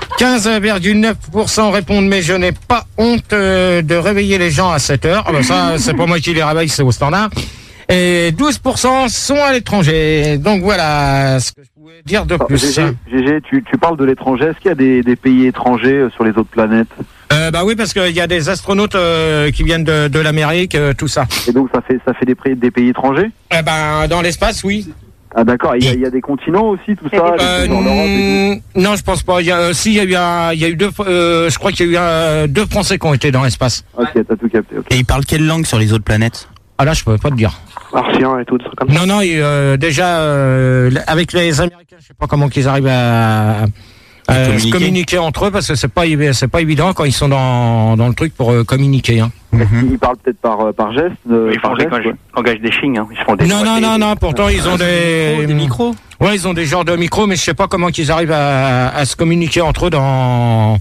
A: 15,9% répondent mais je n'ai pas honte de réveiller les gens à 7 heures. Ah ben ça, c'est pas moi qui les réveille, c'est au standard. Et 12% sont à l'étranger. Donc voilà ce que je pouvais dire de plus.
D: GG, tu parles de l'étranger. Est-ce qu'il y a des pays étrangers sur les autres planètes?
A: Bah oui, parce qu'il y a des astronautes qui viennent de l'Amérique, tout ça.
D: Et donc ça fait des pays étrangers?
A: Dans l'espace, oui.
D: Ah d'accord, il y a des continents aussi, tout ça, dans l'Europe et tout.
A: Non, je pense pas. Il y a eu deux. Je crois qu'il y a eu 2 Français qui ont été dans l'espace.
D: Ok, t'as tout capté. Okay.
C: Et ils parlent quelle langue sur les autres planètes?
A: Ah là, je peux pas te dire.
J: Martien et tout, des trucs comme ça.
A: Non, déjà avec les Américains, je sais pas comment qu'ils arrivent à se communiquer entre eux, parce que c'est pas évident quand ils sont dans le truc pour communiquer. Hein.
D: Ils parlent peut-être par geste.
I: Ils font des langage des signes. Hein. Ils font des
A: non. Pourtant ils ont des
K: micros.
A: Ouais, ils ont des genres de micros, mais je sais pas comment qu'ils arrivent à se communiquer entre eux dans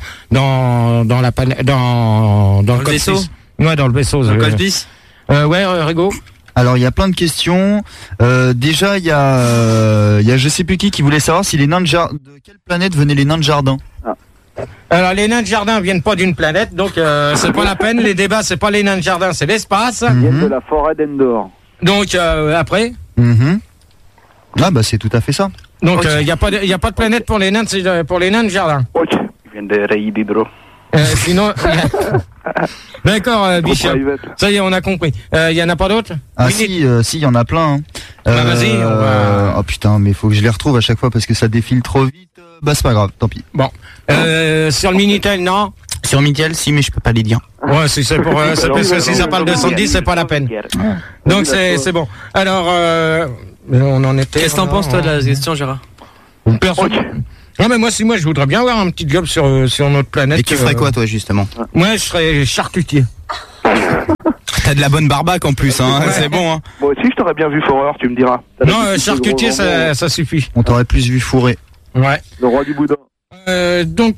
A: le
K: vaisseau.
A: Ouais, dans le vaisseau.
K: Dans le cosmos.
A: Ouais, Rigo.
G: Alors il y a plein de questions. Déjà il y a je sais plus qui voulait savoir si les nains de quelle planète venaient les nains de jardin.
A: Alors les nains de jardin viennent pas d'une planète, donc c'est pas la peine. Les débats, c'est pas les nains de jardin, c'est l'espace.
D: Ils viennent de la forêt d'Endor.
A: Donc après.
G: Ah bah c'est tout à fait ça.
A: Donc il y a pas de planète pour les nains de jardin.
I: Ok. Ils viennent des rayons d'hydro.
A: Sinon. D'accord, Bishop. Ça y est, on a compris. Y en a pas d'autres?
G: Ah si, il y en a plein.
A: Vas-y, on va.
G: Oh putain, mais faut que je les retrouve à chaque fois parce que ça défile trop vite. Bah c'est pas grave, tant pis.
A: Bon. Sur le Minitel, non?
C: Sur Minitel, si, mais je peux pas les dire.
A: Ouais, si c'est pour, c'est parce que si ça parle de 110, c'est pas la peine. Donc c'est bon. Alors, on en était.
K: Qu'est-ce que t'en penses toi de la question, Gérard?
A: Non mais moi je voudrais bien avoir un petit job sur notre planète.
C: Et tu ferais quoi toi justement?
A: Moi je serais charcutier.
C: T'as de la bonne barbaque en plus, hein. C'est bon. Hein.
J: Moi aussi je t'aurais bien vu Forer, tu me diras.
A: Non, charcutier ça suffit.
G: On t'aurait plus vu fourré.
A: Ouais.
D: Le roi du boudin.
A: Donc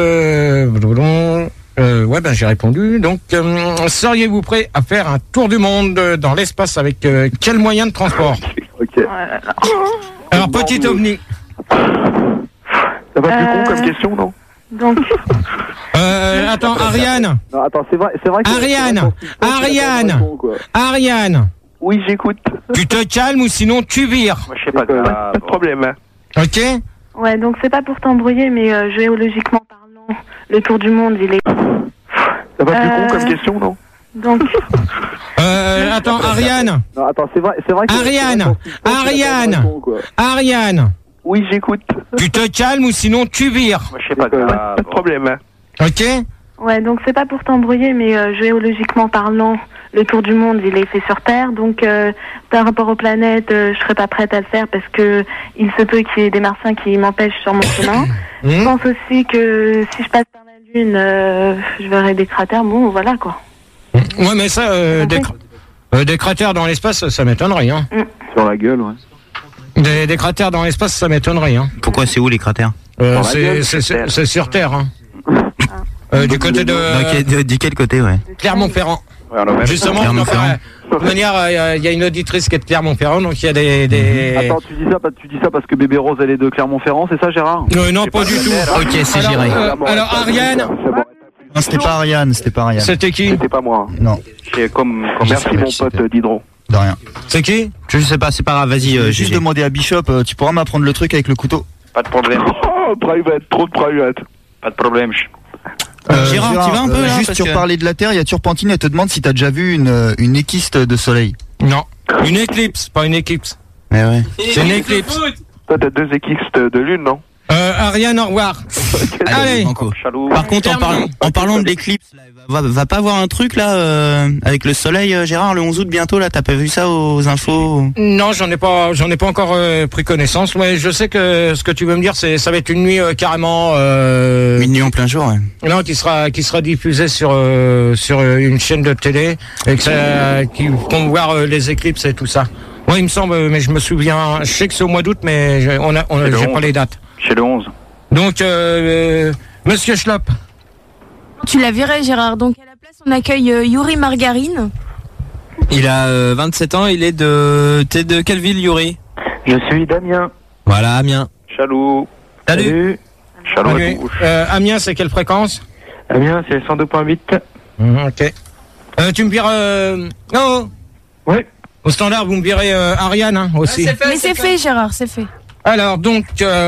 A: j'ai répondu. Donc seriez-vous prêt à faire un tour du monde dans l'espace avec quel moyen de transport?
D: Ok.
A: Alors petit ovni.
J: Ça va plus con comme question, non?
F: Donc.
A: Attends, Ariane.
D: Non, attends, c'est vrai que
A: Ariane.
J: Oui, j'écoute.
A: Tu te calmes ou sinon tu vires.
I: Moi, je sais pas.
J: Pas de problème.
A: Ok.
F: Ouais, donc c'est pas pour t'embrouiller, mais géologiquement parlant, le tour du monde, il est.
J: Ça va plus con comme question, non?
F: Donc.
A: Attends, Ariane.
D: Non, attends, c'est vrai que
A: Ariane.
J: Oui, j'écoute.
A: Tu te calmes ou sinon tu vires.
I: Moi, je sais pas.
J: Pas de problème.
A: Ok.
F: Ouais, donc c'est pas pour t'embrouiller, mais géologiquement parlant, le tour du monde, il est fait sur Terre. Donc, par rapport aux planètes, je serais pas prête à le faire parce que il se peut qu'il y ait des martiens qui m'empêchent sur mon chemin. Je pense aussi que si je passe par la Lune, je verrai des cratères. Bon, voilà quoi.
A: Ouais, mais ça, des cratères dans l'espace, ça m'étonnerait. Hein.
D: Sur la gueule, ouais.
A: Des cratères dans l'espace, ça m'étonnerait. Hein.
C: Pourquoi c'est où les cratères?
A: C'est sur Terre. Hein. Du côté de...
C: Du quel côté, ouais?
A: Clermont-Ferrand.
I: Ouais,
A: justement, de toute manière, il y a une auditrice qui est de Clermont-Ferrand, donc il y a des...
D: Attends, tu dis ça parce que Bébé Rose, elle est de Clermont-Ferrand, c'est ça, Gérard?
A: Non, pas du tout.
C: Ok, c'est Gérard.
A: Alors, Ariane...
G: Non, c'était pas Ariane.
A: C'était qui?
J: C'était pas moi.
G: Non.
J: Merci mon pote d'Hydro.
G: De rien.
A: C'est qui?
C: Je sais pas, c'est pas grave, vas-y.
G: Juste demander à Bishop, tu pourras m'apprendre le truc avec le couteau?
I: Pas de problème.
J: Oh, private, trop de private.
I: Pas de problème.
C: Gérard, tu vas un peu là,
G: juste sur parler de la Terre, il y a Turpentine, elle te demande si t'as déjà vu une équiste de soleil.
A: Non. Une éclipse, pas une éclipse.
C: Mais ouais.
A: C'est une éclipse.
J: Toi, t'as 2 équistes de lune, non?
A: Ariane, au revoir. Allez.
C: Par contre, en parlant de l'éclipse, va pas avoir un truc là avec le soleil, Gérard, le 11 août bientôt là. T'as pas vu ça aux infos?
A: Non, j'en ai pas encore pris connaissance. Ouais, je sais que ce que tu veux me dire, ça va être une nuit carrément.
C: Une nuit en plein jour, ouais.
A: Non, qui sera diffusée sur une chaîne de télé et qui vont voir les éclipses et tout ça. Ouais, il me semble, mais je me souviens. Je sais que c'est au mois d'août, mais j'ai pas les dates.
I: Chez le 11.
A: Donc, Monsieur Schlop.
H: Tu la verrais, Gérard. Donc, à la place on accueille Yuri Margarine.
K: Il a 27 ans, il est T'es de quelle ville, Yuri?
L: Je suis d'Amiens.
K: Voilà, Amiens.
I: Chalou.
K: Salut.
I: Chalou.
A: Amiens, c'est quelle fréquence?
L: Amiens, c'est 102.8.
A: Ok. Tu me vires... Oh.
L: Oui.
A: Au standard, vous me virez Ariane hein, aussi.
H: Mais c'est fait, Gérard, c'est fait.
A: Alors, donc,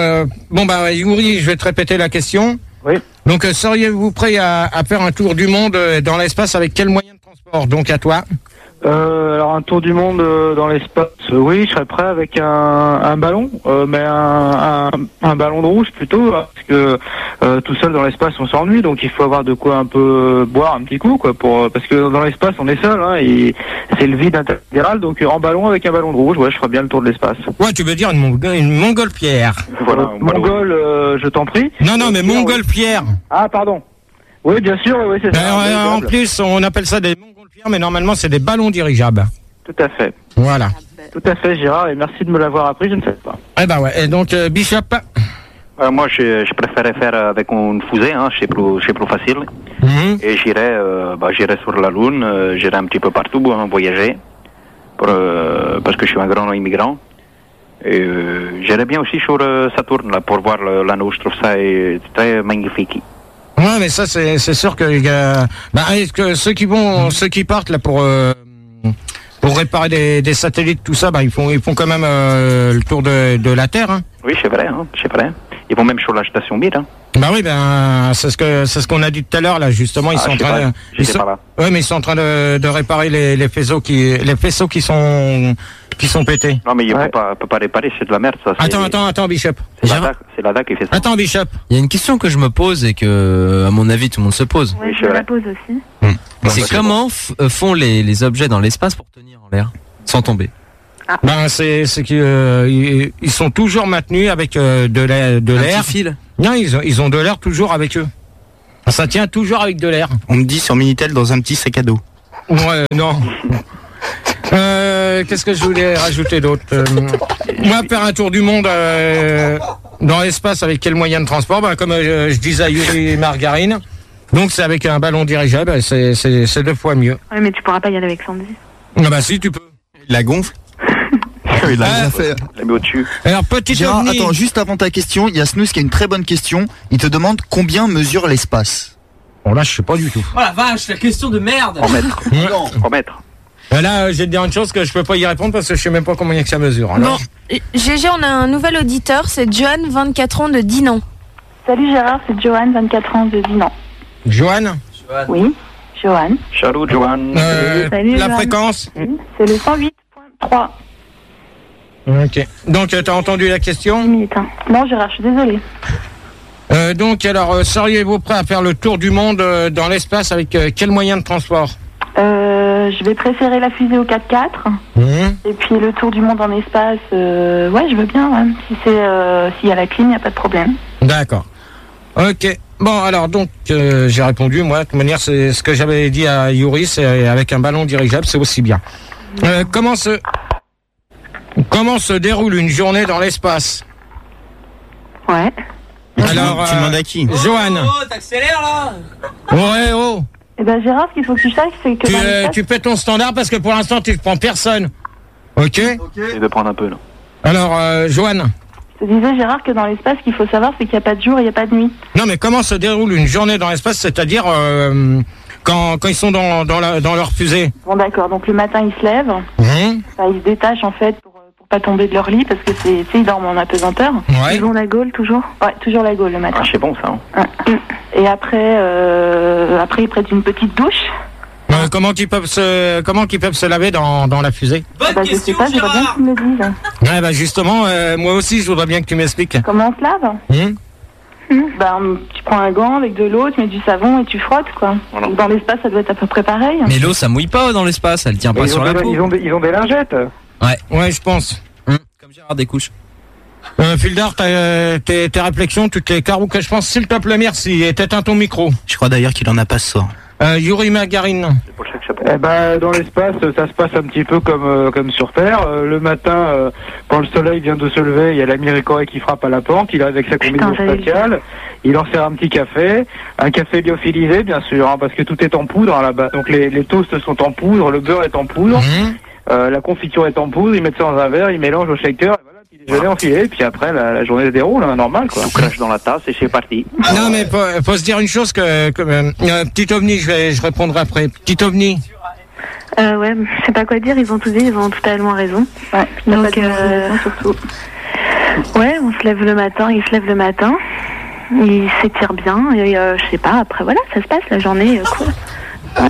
A: Yuri, je vais te répéter la question.
L: Oui.
A: Donc, seriez-vous prêt à faire un tour du monde dans l'espace avec quel moyen de transport? Donc, à toi.
L: Alors un tour du monde dans l'espace, oui, je serais prêt avec un ballon, mais un ballon de rouge plutôt, parce que tout seul dans l'espace on s'ennuie, donc il faut avoir de quoi un peu boire un petit coup, quoi, parce que dans l'espace on est seul, hein, et c'est le vide intégral, donc en ballon avec un ballon de rouge, ouais, je ferais bien le tour de l'espace.
A: Ouais, tu veux dire une montgolfière.
L: Voilà, mongol, je t'en prie.
A: Non, mais montgolfière.
L: Ah, pardon. Oui, bien sûr, oui, c'est ça.
A: En plus, on appelle ça des montgolfières, mais normalement, c'est des ballons dirigeables.
L: Tout à fait.
A: Voilà.
L: Tout à fait, Gérard, et merci de me l'avoir appris, je ne sais pas.
A: Eh ben ouais, et donc, Bishop?
I: Moi, je préférais faire avec une fusée, hein, c'est plus facile. Et j'irai sur la Lune, j'irai un petit peu partout, voyager, parce que je suis un grand immigrant. Et j'irai bien aussi sur Saturne, là, pour voir l'anneau, je trouve ça très magnifique.
A: Ouais, mais ça, c'est sûr que ceux qui partent là pour réparer des satellites, tout ça, ils font quand même le tour de la Terre. Hein.
I: Oui, c'est vrai, Ils vont même sur la station Mir. Hein.
A: Bah oui, c'est ce qu'on a dit tout à l'heure là, justement, ils sont en train mais ils sont en train de réparer les faisceaux qui sont pétés.
I: Non, mais il peut pas réparer, c'est de la merde, ça.
A: Attends, Bishop.
I: C'est la DAC qui fait ça.
A: Attends, Bishop.
K: Il y a une question que je me pose et que, à mon avis, tout le monde se pose.
F: Oui, je la pose aussi.
K: C'est comment font les objets dans l'espace pour tenir en l'air, sans tomber?
A: C'est qu'ils ils sont toujours maintenus avec de l'air.
K: Fil.
A: Non, ils ont de l'air toujours avec eux. Ça tient toujours avec de l'air.
C: On me dit sur Minitel dans un petit sac à dos.
A: Ouais, non. Qu'est-ce que je voulais rajouter d'autre? Moi, faire un tour du monde dans l'espace avec quel moyen de transport? Comme je disais à Yuri Margarine, donc c'est avec un ballon dirigeable, c'est 2 fois mieux.
F: Oui, mais tu pourras pas y aller avec Sandy.
A: Si, tu peux.
C: Il la gonfle.
G: Il a déjà fait.
I: La met au-dessus.
A: Alors, petit
G: Gérard,
A: ovni.
G: attends, juste avant ta question, il y a Snooze qui a une très bonne question. Il te demande combien mesure l'espace.
A: Bon, là, je sais pas du tout.
K: Oh la vache, la question de merde.
I: En mètres. En mètres.
A: Là, j'ai dit une chose que je peux pas y répondre parce que je sais même pas combien que ça mesure. Alors.
H: Bon, GG, on a un nouvel auditeur, c'est Johan, 24 ans de Dinan.
F: Salut Gérard, c'est Johan, 24 ans de Dinan.
A: Johan?
F: Oui, Johan.
I: Salut, Johan.
F: Salut,
A: la
F: Johan.
A: fréquence?
F: C'est le 108.3.
A: Ok. Donc, t'as entendu la question?
F: 10 minutes, hein. Non, Gérard, je suis désolée.
A: Donc, alors, seriez-vous prêt à faire le tour du monde dans l'espace avec quel moyen de transport?
F: Je vais préférer la fusée au 4x4. Et puis le tour du monde en espace, ouais, je veux bien. Ouais. Si s'il y a la clim, il n'y a pas de problème.
A: D'accord. Ok. Bon, alors donc, j'ai répondu, moi. De toute manière, c'est ce que j'avais dit à Yuri, c'est avec un ballon dirigeable, c'est aussi bien. Comment se déroule une journée dans l'espace?
F: Ouais.
A: Alors,
C: tu demandes à qui?
A: Johan.
K: Oh, t'accélères là.
A: Ouais, oh.
F: Eh ben Gérard, ce qu'il faut que tu saches, c'est que
A: tu fais ton standard parce que pour l'instant, tu ne prends personne. Ok.
I: Et de prendre un peu, là.
A: Alors, Johan.
F: Je te disais, Gérard, que dans l'espace, ce qu'il faut savoir, c'est qu'il n'y a pas de jour et il n'y a pas de nuit.
A: Non, mais comment se déroule une journée dans l'espace, c'est-à-dire quand ils sont dans leur fusée?
F: Bon, d'accord. Donc le matin, ils se lèvent. Enfin, ils se détachent en fait pour pas tomber de leur lit parce que ils dorment en apesanteur.
A: Ouais.
F: Ils ont la gaule toujours. Ouais, toujours la gaule le matin.
I: Ah, c'est bon ça.
F: Hein. Et après, ils prennent une petite douche.
A: Comment qu'ils peuvent se laver dans la fusée?
F: Je sais pas, j'aimerais bien que tu me le dises.
A: Ouais, justement, moi aussi, je voudrais bien que tu m'expliques.
F: Comment on se lave? Tu prends un gant avec de l'eau, tu mets du savon et tu frottes, quoi. Voilà. Dans l'espace, ça doit être à peu près pareil.
K: Mais l'eau, ça mouille pas dans l'espace, elle tient pas sur la peau.
L: Ils ont des lingettes.
A: Ouais, je pense.
K: Comme Gérard des couches.
A: Fildar, tes réflexions, toutes les caroues que je pense, s'il te plaît, merci. Et t'éteins ton micro.
C: Je crois d'ailleurs qu'il en a pas ce soir.
A: Yuri Margarine.
L: Dans l'espace, ça se passe un petit peu comme sur Terre. Le matin, quand le soleil vient de se lever, il y a l'Américain qui frappe à la porte. Il est avec sa combinaison spatiale. il en sert un petit café, un café lyophilisé bien sûr, hein, parce que tout est en poudre hein, là-bas. Donc les toasts sont en poudre, le beurre est en poudre, la confiture est en poudre, ils mettent ça dans un verre, ils mélangent au shaker, et voilà, petit déjeuner enfilé, puis après la journée se déroule, hein, normal quoi.
I: Tout crache dans la tasse et c'est parti.
A: Non mais faut se dire une chose que petit ovni, je répondrai après. Petit ovni.
F: Ouais, je sais pas quoi dire, ils ont tout dit, ils ont totalement raison. Ouais, donc surtout. Ouais, on se lève le matin, il se lève le matin, il s'étire bien, et je sais pas, après voilà, ça se passe, la journée, cool. Ouais.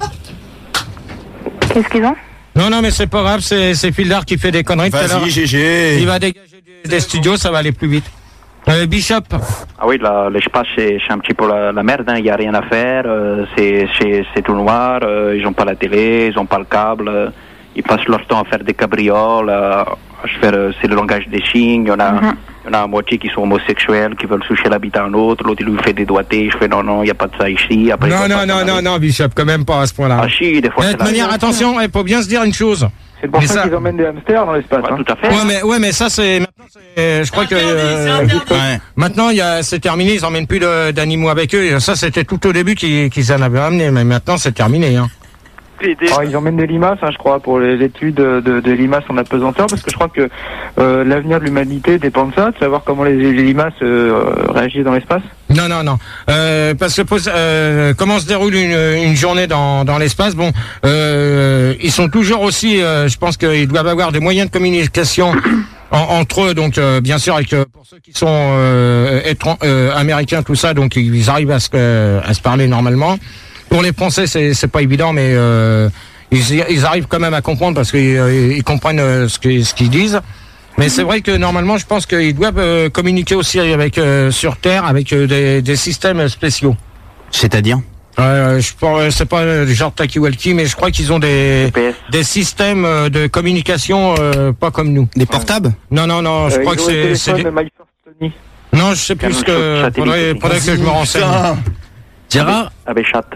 F: Qu'est-ce qu'ils ont? Non, mais c'est pas grave, c'est Fildar qui fait des conneries.
G: Vas-y, GG.
A: Il va dégager des studios, ça va aller plus vite. Bishop.
I: Ah oui, l'espace c'est un petit peu la merde, il n'y a rien à faire, c'est tout noir, ils n'ont pas la télé, ils n'ont pas le câble, ils passent leur temps à faire des cabrioles, c'est le langage des signes, il y en a à moitié qui sont homosexuels, qui veulent toucher l'habitat à un autre, l'autre il lui fait des doigtés, je fais non, il n'y a pas de ça ici. Après,
A: non, Bishop, quand même pas à ce point-là.
I: Ah si, des fois
A: de toute manière, attention, il faut bien se dire une chose.
L: C'est pour ça qu'ils emmènent des hamsters dans l'espace.
I: Ouais, tout à fait.
A: Ouais, mais ça c'est maintenant. Je crois que maintenant c'est terminé. Ils emmènent plus d'animaux avec eux. Ça c'était tout au début qu'ils en avaient amené, mais maintenant c'est terminé. Hein.
L: Ils emmènent des limaces, je crois, pour l'étude de limaces en apesanteur, parce que je crois que l'avenir de l'humanité dépend de ça, de savoir comment les limaces réagissent dans l'espace.
A: Non. Parce que comment se déroule une journée dans l'espace? Bon, ils sont toujours aussi. Je pense qu'ils doivent avoir des moyens de communication entre eux. Donc, bien sûr, avec pour ceux qui sont américains, tout ça, donc ils arrivent à se parler normalement. Pour les Français, c'est pas évident, mais ils arrivent quand même à comprendre parce qu'ils comprennent ce qu'ils disent. Mais c'est vrai que normalement, je pense qu'ils doivent communiquer aussi avec sur Terre avec des systèmes spéciaux.
C: C'est-à-dire
A: c'est pas genre talkie-walkie, mais je crois qu'ils ont des systèmes de communication pas comme nous.
C: Des portables?
A: Non, je crois que c'est non, je sais plus ce que faudrait que je me renseigne.
K: Gérard,
I: avec chat.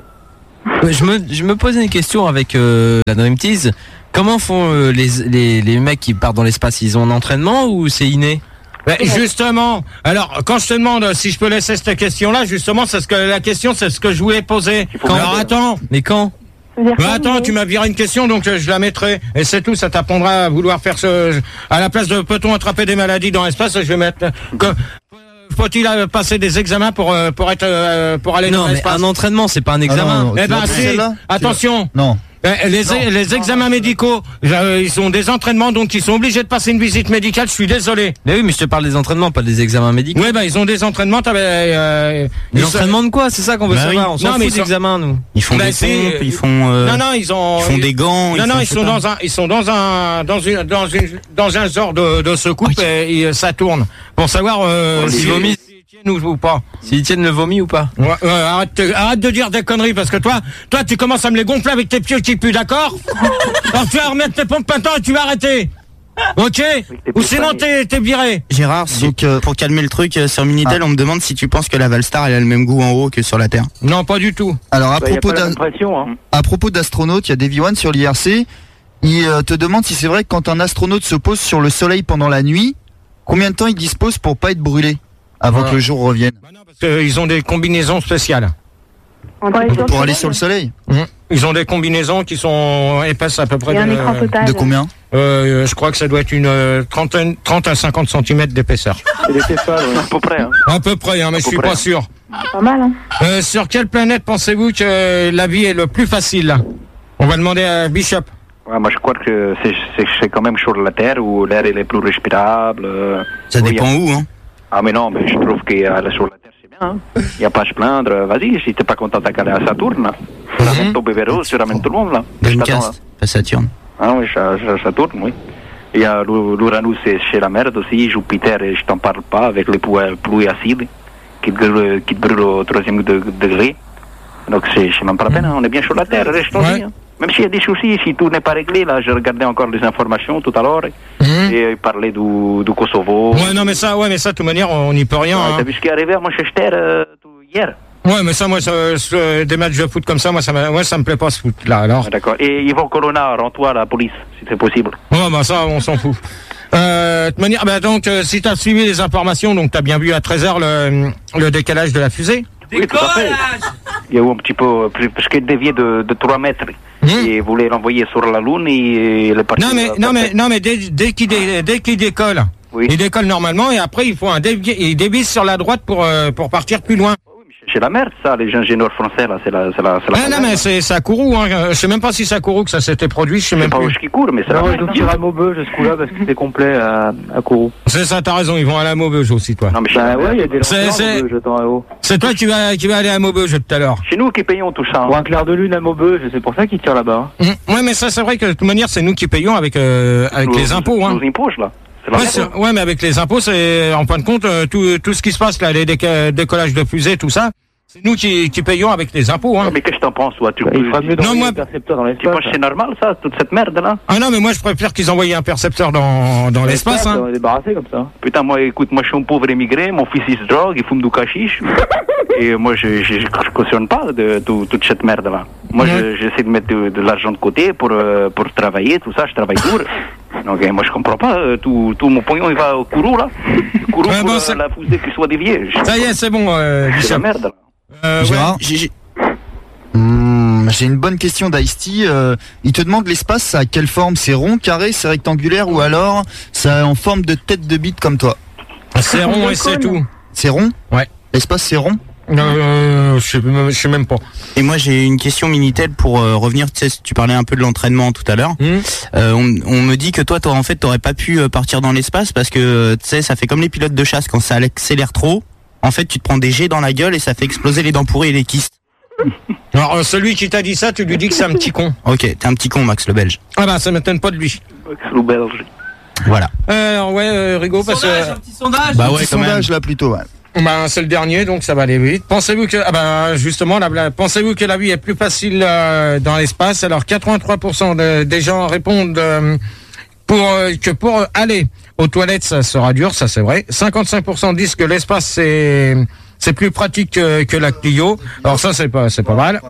K: Je me posais une question avec la Dream Tease. Comment font les mecs qui partent dans l'espace? Ils ont un entraînement ou c'est inné?
A: Justement, alors quand je te demande si je peux laisser cette question-là, justement, c'est ce que je voulais poser. Alors attends,
K: mais quand?
A: Attends, tu m'as viré une question, donc je la mettrai. Et c'est tout, ça t'apprendra à vouloir faire à la place de peut-on attraper des maladies dans l'espace, je vais mettre. Faut-il passer des examens pour aller dans l'espace?
K: Un entraînement, c'est pas un examen.
A: Attention.
G: Non.
A: Les examens médicaux, ils ont des entraînements, donc ils sont obligés de passer une visite médicale. Je suis désolé.
K: Mais oui, mais je te parle des entraînements, pas des examens médicaux.
A: Oui, ils ont des entraînements.
K: Des entraînements de quoi? C'est ça qu'on veut savoir. On s'en fout des examens, nous.
C: Ils font des pompes, ils font.
A: Ils font
C: des gants.
A: Ils sont dans un genre de secoupe et ça tourne pour savoir s'ils vomissent ou pas.
K: S'ils tiennent le vomi ou pas.
A: Arrête de dire des conneries parce que toi tu commences à me les gonfler avec tes pieds qui puent, d'accord? Alors tu vas remettre tes pompes maintenant et tu vas arrêter. Ok? Ou sinon t'es viré.
C: Gérard, pour calmer le truc, sur Minitel, on me demande si tu penses que la Valstar elle a le même goût en haut que sur la Terre.
A: Non, pas du tout.
G: Alors à propos d'astronautes, il y a Davy One sur l'IRC. Il te demande si c'est vrai que quand un astronaute se pose sur le soleil pendant la nuit, combien de temps il dispose pour pas être brûlé avant que le jour revienne?
A: Parce qu'ils ont des combinaisons spéciales.
G: Pour aller sur le soleil.
A: Ils ont des combinaisons qui sont épaisses à peu près
G: de combien?
A: Je crois que ça doit être une 30 à 50 cm d'épaisseur.
L: C'est des Tefal,
I: à peu près.
A: À peu près, mais je suis pas sûr.
F: Pas mal, hein.
A: Sur quelle planète pensez-vous que la vie est le plus facile? On va demander à Bishop.
I: Ouais, moi je crois que c'est quand même sur la Terre où l'air est le plus respirable.
C: Ça dépend où, hein?
I: Ah mais non, mais je trouve que sur la Terre c'est bien. Il n'y a pas à se plaindre. Vas-y, si t'es pas content t'as qu'à aller à Saturne. Tu ramènes ton bébé rose, tu ramènes tout le monde là.
C: Dreamcast, pas Saturne.
I: Ah oui, Saturne, oui. Il y a l'Uranus, c'est chez la merde aussi. Jupiter, je t'en parle pas, avec les pluies acides qui te brûlent au 3e degré. Donc c'est même pas la peine, on est bien sur la Terre, restons-y. Même s'il y a des soucis, si tout n'est pas réglé, là, je regardais encore les informations tout à l'heure, et il parlait du Kosovo.
A: Ouais, mais ça, de toute manière, on n'y peut rien.
I: T'as vu ce qui est arrivé à Manchester hier?
A: Ouais, mais ça, moi, des matchs de foot comme ça, moi, ça me plaît pas ce foot, là, alors.
I: D'accord. Et Yvan Colonna, rends-toi à la police, si c'est possible.
A: Ouais, ça, on s'en fout. De manière, donc, si t'as suivi les informations, donc t'as bien vu à 13h le décalage de la fusée.
I: Oui, tout à fait. Il y a eu un petit peu, parce qu'il déviait de 3 mètres. Et voulait l'envoyer sur la Lune et il est parti.
A: Non mais dès qu'il décolle, il décolle normalement et après il faut il dévisse sur la droite pour partir plus loin.
I: C'est la merde, ça, les ingénieurs français, là, c'est la
A: non, mais c'est à Kourou, hein. Je sais même pas si c'est à Kourou que ça s'était produit, je sais même
I: pas
A: plus.
I: où je qui court, mais c'est la merde.
L: Ils tirent à Maubeuge, ce coup-là, parce que c'est complet à Kourou.
A: C'est ça, t'as raison, ils vont aller à Maubeuge aussi, toi.
I: Non, mais
L: ouais, il y a des lanceurs à Maubeuge, attends, là-haut.
A: C'est toi qui vas aller à Maubeuge tout à l'heure.
I: C'est nous qui payons tout ça.
L: Pour un clair de lune à Maubeuge, c'est pour ça qu'ils tirent là-bas.
A: Ouais, mais ça, c'est vrai que de toute manière, c'est nous qui payons avec les impôts, hein.
I: Nos impôts, là.
A: Ouais, mais avec les impôts, c'est, en fin de compte, tout ce qui se passe, là, les décollages de fusées, tout ça. C'est nous qui payons avec les impôts, hein.
I: Mais qu'est-ce que t'en penses, toi?
L: Il ferait mieux d'envoyer un percepteur dans l'espace.
I: Tu penses que c'est normal, ça, toute cette merde-là?
A: Ah non, mais moi, je préfère qu'ils envoient un percepteur dans l'espace, hein.
L: On est débarrassé comme ça.
I: Putain, moi, écoute, moi, je suis un pauvre émigré, mon fils, il se drogue, il fume du cachiche. Et moi, je cautionne pas de toute cette merde-là. Moi, j'essaie de mettre de l'argent de côté pour travailler, tout ça, je travaille dur. Donc, moi, je comprends pas, tout mon pognon, il va au Kourou, là. Kourou pour la fusée qui soit déviée.
A: Ça y est, c'est bon,
I: c'est la merde, là.
G: Gérard, j'ai une bonne question d'Ice-T. Il te demande l'espace, ça a quelle forme? C'est rond, carré, c'est rectangulaire ou alors ça en forme de tête de bite comme toi?
A: C'est rond et c'est tout.
G: C'est rond?
A: Ouais.
G: L'espace c'est rond?
A: Je sais même pas.
C: Et moi j'ai une question Minitel pour revenir, tu sais, tu parlais un peu de l'entraînement tout à l'heure. On me dit que toi t'aurais pas pu partir dans l'espace parce que tu sais ça fait comme les pilotes de chasse, quand ça accélère trop, en fait tu te prends des jets dans la gueule et ça fait exploser les dents pourries et les kystes.
A: Alors celui qui t'a dit ça, tu lui dis que c'est un petit con.
C: Ok, t'es un petit con, Max le Belge.
A: Ah bah ça m'étonne pas de lui.
I: Max le Belge.
C: Voilà.
A: Alors ouais, Rigaud, parce que...
K: Un petit sondage.
G: Bah ouais, sondage là plutôt, ouais.
A: Bah, c'est le dernier, donc ça va aller vite. Pensez-vous que, justement, pensez-vous que la vie est plus facile dans l'espace? Alors 83% des gens répondent que pour aller aux toilettes, ça sera dur, ça c'est vrai. 55% disent que l'espace c'est plus pratique que la Clio. Alors ça c'est pas mal.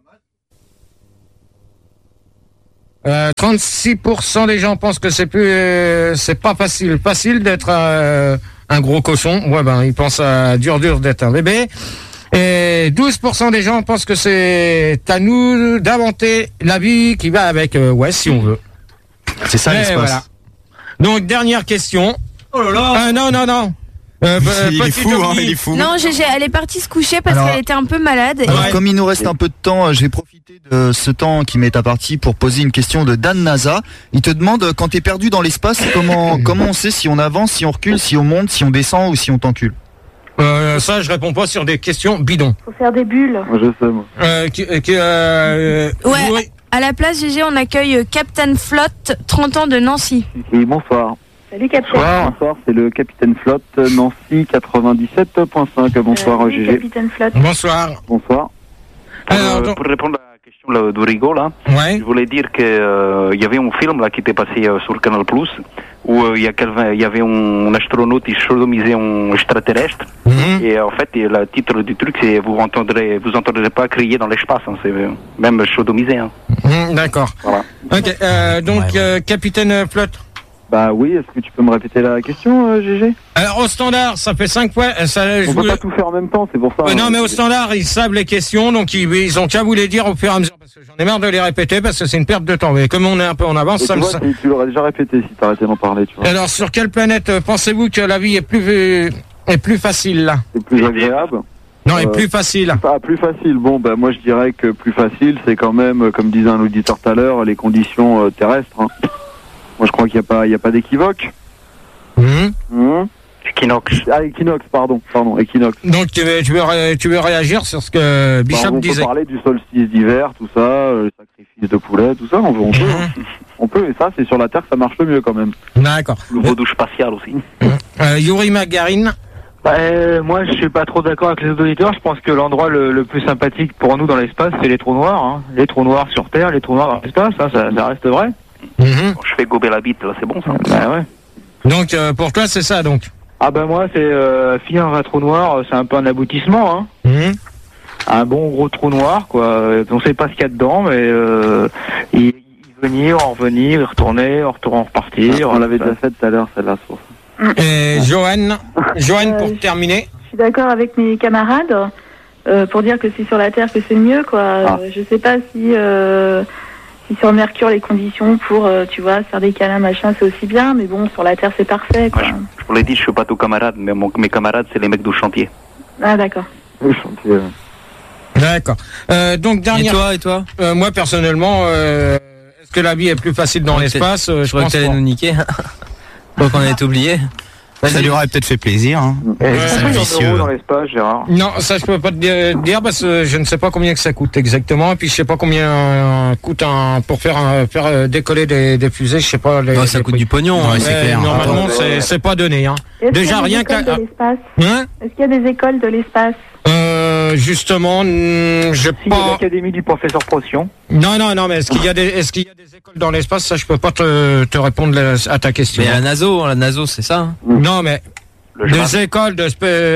A: 36% des gens pensent que c'est pas facile d'être un gros cochon. Ouais, ils pensent à dur d'être un bébé. Et 12% des gens pensent que c'est à nous d'inventer la vie qui va avec. Ouais, si on veut.
G: C'est ça l'espace.
A: Voilà. Donc, dernière question.
K: Oh là là.
A: Non.
G: Il est fou, hein, il est fou.
H: Non, Gégé, elle est partie se coucher parce qu'elle était un peu malade.
G: Alors, comme il nous reste un peu de temps, je vais profiter de ce temps qui m'est imparti pour poser une question de Dan Naza. Il te demande, quand t'es perdu dans l'espace, comment on sait si on avance, si on recule, si on monte, si on descend ou si on t'encule?
A: Ça, je réponds pas sur des questions bidons.
F: Faut faire des bulles.
D: Moi, je sais, moi.
H: Ouais, à la place, Gégé, on accueille Captain Flotte, 30 ans de Nancy.
D: Oui, bonsoir.
F: Salut, Capitaine.
D: Bonsoir, c'est le Capitaine Flotte, Nancy 97.5. Bonsoir, GG.
F: Capitaine Flotte.
A: Bonsoir.
D: Bonsoir.
I: Pour répondre à la question là, de Rigaud, là, je voulais dire que y avait un film là qui était passé sur Canal+, où il y avait un astronaute qui sodomisait un extraterrestre. Et en fait, le titre du truc, c'est vous entendrez pas crier dans l'espace, hein, c'est même sodomisé. Hein.
A: D'accord.
I: Voilà.
A: Ok, donc Capitaine Flotte.
D: Bah oui, est-ce que tu peux me répéter la question, GG?
A: Alors au standard, ça fait 5 fois.
D: On peut pas tout faire en même temps, c'est pour ça.
A: Non, mais au standard, ils savent les questions, donc ils ont qu'à vous les dire au fur et à mesure, parce que j'en ai marre de les répéter, parce que c'est une perte de temps. Mais comme on est un peu en avance, ça me...
D: Tu l'aurais déjà répété si t'arrêtais d'en parler, tu vois.
A: Alors sur quelle planète pensez-vous que la vie est plus facile là?
D: C'est plus agréable?
A: Non, est plus facile.
D: Plus facile. Bon, moi je dirais que plus facile, c'est quand même, comme disait un auditeur tout à l'heure, les conditions terrestres. Hein. Moi, je crois qu'il n'y a pas d'équivoque.
I: Equinox.
D: Ah, Equinox, pardon, Equinox.
A: Donc, tu veux réagir sur ce que Bishop disait?
D: On peut parler du solstice d'hiver, tout ça, le sacrifice de poulet, tout ça, on peut. On peut, et ça, c'est sur la Terre que ça marche le mieux, quand même.
A: D'accord.
I: Le vaudouche spatial aussi.
A: Yuri Magarin.
L: Moi, je suis pas trop d'accord avec les auditeurs. Je pense que l'endroit le plus sympathique pour nous dans l'espace, c'est les trous noirs. Hein. Les trous noirs sur Terre, les trous noirs dans l'espace, ça reste vrai.
I: Quand je fais gober la bite, là, c'est bon ça.
L: Ouais.
A: Donc pour toi c'est ça donc.
L: Moi c'est finir un trou noir, c'est un peu un aboutissement. Hein. Un bon gros trou noir quoi. On sait pas ce qu'il y a dedans, mais il Venir, en revenir, retourner, en repartir.
D: On l'avait déjà fait tout à l'heure, celle-là.
A: Et Joanne, pour terminer.
F: Je suis d'accord avec mes camarades pour dire que c'est sur la Terre que c'est mieux, quoi. Je sais pas si sur Mercure les conditions pour, tu vois, faire des câlins, machin, c'est aussi bien, mais bon, sur la Terre c'est parfait, quoi.
I: Je vous l'ai dit, je suis pas tous camarades, mais mes camarades c'est les mecs du chantier.
F: Ah d'accord.
D: Le chantier.
A: D'accord. Donc dernière.
K: Et toi
A: moi personnellement, est-ce que la vie est plus facile dans l'espace?
K: Je crois que t'allais nous niquer. Donc on est oublié.
C: Ça lui aurait peut-être fait plaisir. Hein.
L: Vicieux. Dans l'espace, Gérard.
A: Non, ça je peux pas te dire parce que je ne sais pas combien que ça coûte exactement. Et puis je sais pas combien coûte pour faire décoller des fusées. Je sais pas.
K: Ça coûte du pognon, c'est clair.
A: Normalement, c'est pas donné. Hein. Déjà rien que.
F: Est-ce qu'il y a des écoles de l'espace?
A: Justement, je
L: pas. L'Académie du professeur Procyon.
A: Non, mais est-ce qu'il y a des écoles dans l'espace? Ça, je peux pas te répondre à ta question.
K: Mais la NATO, c'est ça. Hein.
A: Non, mais des écoles de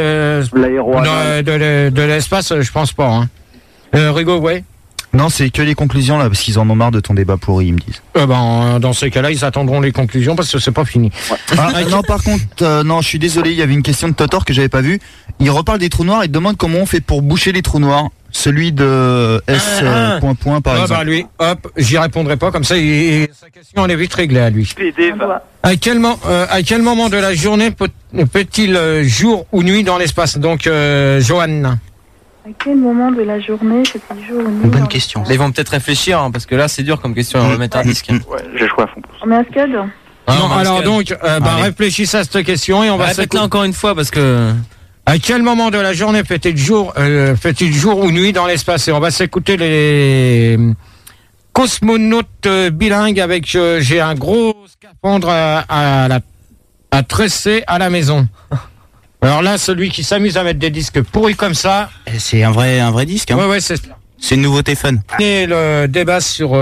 A: l'espace, je pense pas. Hein. Rigaud, ouais.
G: Non, c'est que les conclusions là, parce qu'ils en ont marre de ton débat pourri, ils me disent.
A: Dans ces cas-là, ils attendront les conclusions parce que c'est pas fini.
G: Ouais. Non, par contre, non, je suis désolé, il y avait une question de Totor que j'avais pas vue. Il reparle des trous noirs et demande comment on fait pour boucher les trous noirs. Celui de S. Par exemple.
A: Bah lui, hop, j'y répondrai pas comme ça. Sa question elle est vite réglée à lui. À quel moment de la journée peut-il jour ou nuit dans l'espace? Donc, Joanne.
F: À quel moment de la journée peut-il jour ou nuit?
C: Bonne question.
K: Mais ils vont peut-être réfléchir hein, parce que là c'est dur comme question. On va mettre un disque.
I: Ouais, j'ai joué à fond.
F: On met un scud.
A: Non, alors donc, réfléchissez à cette question et on va
K: répéter encore une fois parce que.
A: À quel moment de la journée fait-il jour ou nuit dans l'espace? Et on va s'écouter les cosmonautes bilingues avec j'ai un gros scaphandre à tresser à la maison. Alors là, celui qui s'amuse à mettre des disques pourris comme ça.
C: C'est un vrai disque. Hein.
A: Ouais, c'est ça.
C: C'est une nouveauté fun.
A: Et le débat sur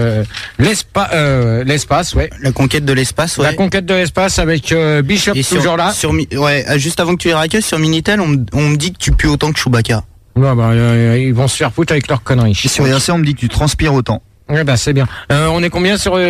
A: l'espace, ouais.
C: La conquête de l'espace, ouais.
A: La conquête de l'espace avec Bishop toujours là.
C: Juste avant que tu les raqueuses sur Minitel, on me dit que tu pues autant que Chewbacca.
A: Ouais, ils vont se faire foutre avec leurs conneries.
G: Et sur IRC, on me dit que tu transpires autant.
A: Ouais, c'est bien. On est combien sur